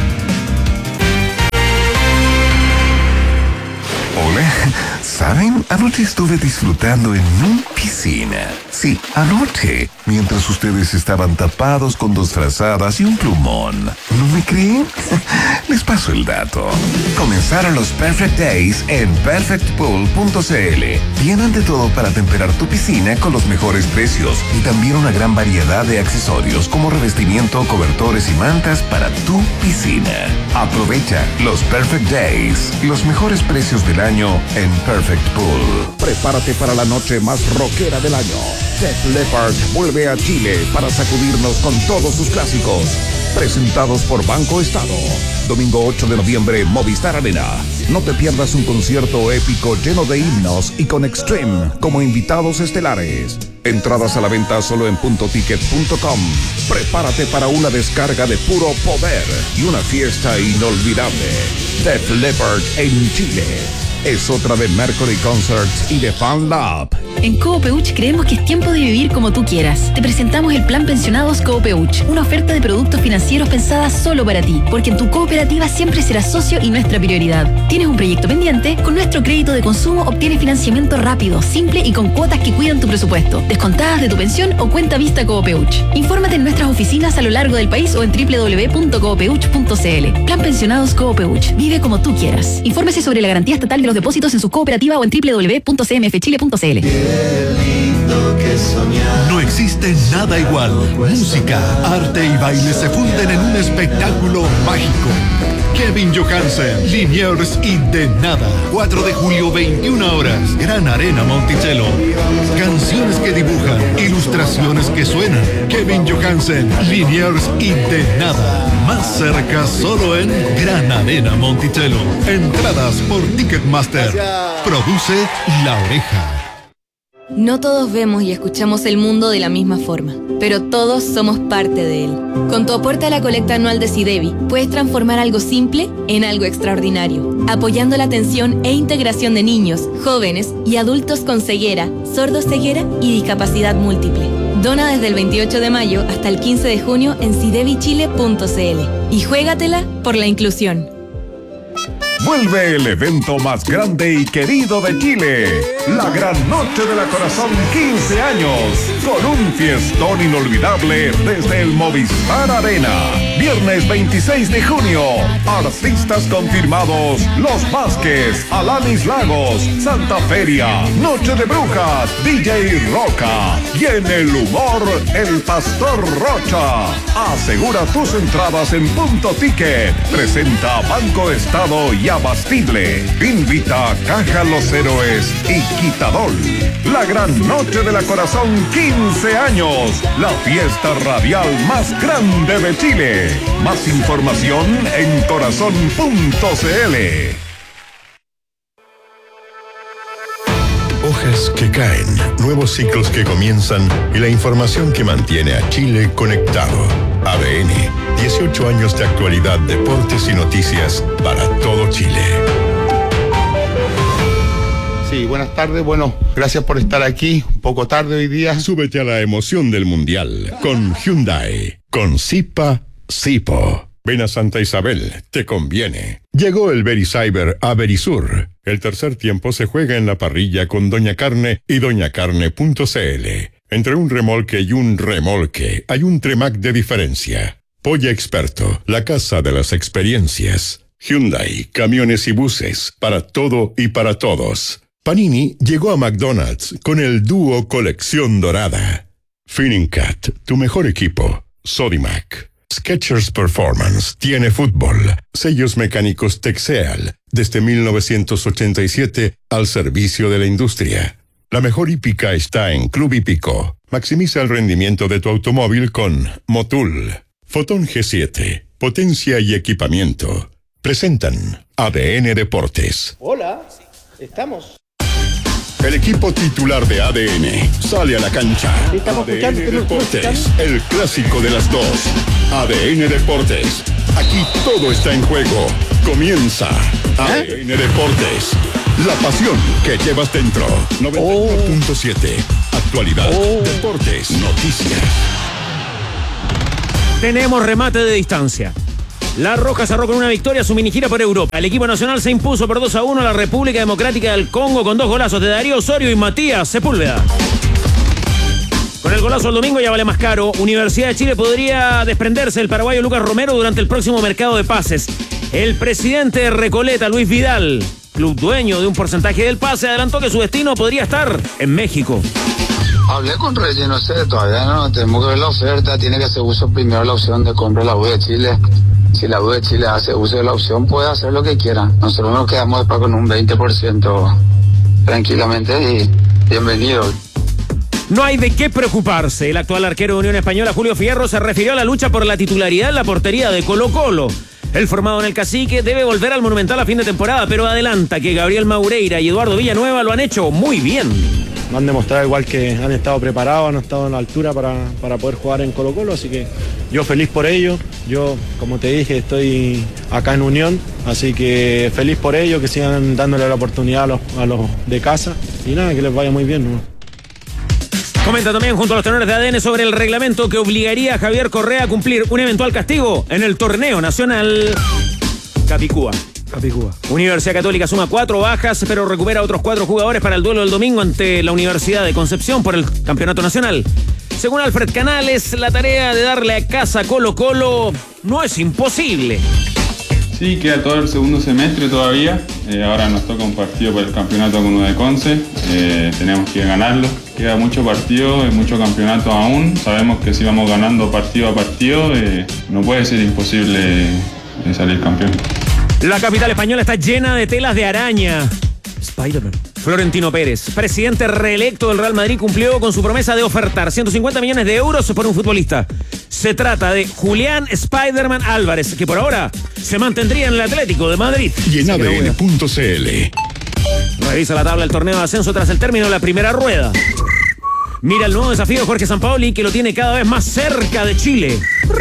Hola, ¿saben? Anoche estuve disfrutando en mi piscina. Sí, anoche, mientras ustedes estaban tapados con dos frazadas y un plumón. ¿No me creen? Les paso el dato. Comenzaron los Perfect Days en perfect pool punto c l. Tienen de todo para temperar tu piscina con los mejores precios y también una gran variedad de accesorios como revestimiento, cobertores y mantas para tu piscina. Aprovecha los Perfect Days, los mejores precios del año en Perfect Pool. Prepárate para la noche más rockera del año. Def Leppard vuelve a Chile para sacudirnos con todos sus clásicos. Presentados por Banco Estado. Domingo ocho de noviembre, Movistar Arena. No te pierdas un concierto épico lleno de himnos y con Extreme como invitados estelares. Entradas a la venta solo en punto ticket punto com. Prepárate para una descarga de puro poder y una fiesta inolvidable. Def Leppard en Chile. Es otra de Mercury Concerts y de Fan Lab. En Coopeuch creemos que es tiempo de vivir como tú quieras. Te presentamos el Plan Pensionados Coopeuch, una oferta de productos financieros pensada solo para ti, porque en tu cooperativa siempre serás socio y nuestra prioridad. ¿Tienes un proyecto pendiente? Con nuestro crédito de consumo obtienes financiamiento rápido, simple y con cuotas que cuidan tu presupuesto, descontadas de tu pensión o cuenta vista Coopeuch. Infórmate en nuestras oficinas a lo largo del país o en doble u doble u doble u punto coopeuch punto c l. Plan Pensionados Coopeuch. Vive como tú quieras. Infórmese sobre la garantía estatal de los depósitos en su cooperativa o en doble u doble u doble u punto c m f chile punto c l. No existe nada igual. Música, arte y baile se funden en un espectáculo mágico. Kevin Johansen, Liniers y De Nada. cuatro de julio, veintiuna horas. Gran Arena Monticello. Canciones que dibujan, ilustraciones que suenan. Kevin Johansen, Liniers y De Nada. Más cerca solo en Gran Arena Monticello. Entradas por Ticketmaster. Produce La Oreja. No todos vemos y escuchamos el mundo de la misma forma, pero todos somos parte de él. Con tu aporte a la colecta anual de SIDEBI, puedes transformar algo simple en algo extraordinario, apoyando la atención e integración de niños, jóvenes y adultos con ceguera, sordoceguera y discapacidad múltiple. Dona desde el veintiocho de mayo hasta el quince de junio en sidebi chile punto c l y juégatela por la inclusión. Vuelve el evento más grande y querido de Chile, la Gran Noche de la Corazón quince años, con un fiestón inolvidable desde el Movistar Arena. Viernes veintiséis de junio, artistas confirmados: Los Vázquez, Alanis Lagos, Santa Feria, Noche de Brujas, D J Roca y en el humor, el Pastor Rocha. Asegura tus entradas en Punto Ticket. Presenta Banco Estado y Abastible. Invita a Caja Los Héroes y Quitadol. La Gran Noche de la Corazón quince años. La fiesta radial más grande de Chile. Más información en corazón punto c l. Hojas que caen, nuevos ciclos que comienzan y la información que mantiene a Chile conectado. A D N, dieciocho años de actualidad, deportes y noticias para todo Chile. Sí, buenas tardes. Bueno, gracias por estar aquí. Un poco tarde hoy día. Súbete a la emoción del Mundial con Hyundai. Con Zipa, Zipo. Ven a Santa Isabel, te conviene. Llegó el Vericyber a Verisur. El tercer tiempo se juega en la parrilla con Doña Carne y doña carne punto c l. Entre un remolque y un remolque hay un Tremac de diferencia. Joya Experto, la casa de las experiencias. Hyundai, camiones y buses, para todo y para todos. Panini llegó a McDonald's con el dúo Colección Dorada. Finning Cat, tu mejor equipo. Sodimac. Skechers Performance tiene fútbol. Sellos mecánicos Texeal, desde mil novecientos ochenta y siete al servicio de la industria. La mejor hípica está en Club Hípico. Maximiza el rendimiento de tu automóvil con Motul. Fotón G siete, potencia y equipamiento. Presentan A D N Deportes. Hola, estamos. El equipo titular de A D N sale a la cancha. Estamos A D N escuchando, Deportes, el clásico de las dos. A D N Deportes, aquí todo está en juego. Comienza A D N Deportes, la pasión que llevas dentro. noventa y uno punto siete, actualidad, Oh. deportes, noticias. Tenemos remate de distancia. La Roja cerró con una victoria su mini gira por Europa. El equipo nacional se impuso por dos a uno a la República Democrática del Congo con dos golazos de Darío Osorio y Matías Sepúlveda. Con el golazo el domingo ya vale más caro. Universidad de Chile podría desprenderse del paraguayo Lucas Romero durante el próximo mercado de pases. El presidente de Recoleta, Luis Vidal, club dueño de un porcentaje del pase, adelantó que su destino podría estar en México. Hablé con Reyes, no sé, todavía no tenemos que ver la oferta, tiene que hacer uso primero la opción de compra de la U de Chile. Si la U de Chile hace uso de la opción, puede hacer lo que quiera. Nosotros nos quedamos después con un veinte por ciento tranquilamente y bienvenido. No hay de qué preocuparse. El actual arquero de Unión Española, Julio Fierro, se refirió a la lucha por la titularidad en la portería de Colo-Colo. El formado en el Cacique debe volver al Monumental a fin de temporada, pero adelanta que Gabriel Maureira y Eduardo Villanueva lo han hecho muy bien. Han demostrado igual que han estado preparados, han estado a la altura para, para poder jugar en Colo-Colo, así que yo feliz por ello. Yo, como te dije, estoy acá en Unión, así que feliz por ello, que sigan dándole la oportunidad a los, a los de casa y nada, que les vaya muy bien, ¿no? Comenta también junto a los tenores de A D N sobre el reglamento que obligaría a Javier Correa a cumplir un eventual castigo en el torneo nacional. Capicúa. Capicúa. Universidad Católica suma cuatro bajas, pero recupera otros cuatro jugadores para el duelo del domingo ante la Universidad de Concepción por el campeonato nacional. Según Alfred Canales, la tarea de darle a casa a Colo-Colo no es imposible. Sí, queda todo el segundo semestre todavía. Eh, ahora nos toca un partido por el campeonato con uno de Conce. Eh, tenemos que ganarlo. Queda mucho partido y mucho campeonato aún. Sabemos que si vamos ganando partido a partido, eh, no puede ser imposible eh, salir campeón. La capital española está llena de telas de araña. Spider-Man. Florentino Pérez, presidente reelecto del Real Madrid, cumplió con su promesa de ofertar ciento cincuenta millones de euros por un futbolista. Se trata de Julián Spider-Man Álvarez, que por ahora se mantendría en el Atlético de Madrid. Y en A D N punto C L. Revisa la tabla del torneo de ascenso tras el término de la primera rueda. Mira el nuevo desafío de Jorge Sampaoli, que lo tiene cada vez más cerca de Chile.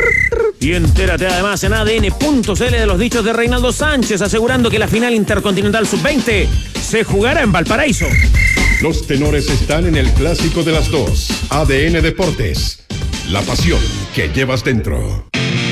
Y entérate además en A D N punto C L de los dichos de Reinaldo Sánchez, asegurando que la final intercontinental sub veinte se jugará en Valparaíso. Los tenores están en el clásico de las dos. A D N Deportes, la pasión que llevas dentro.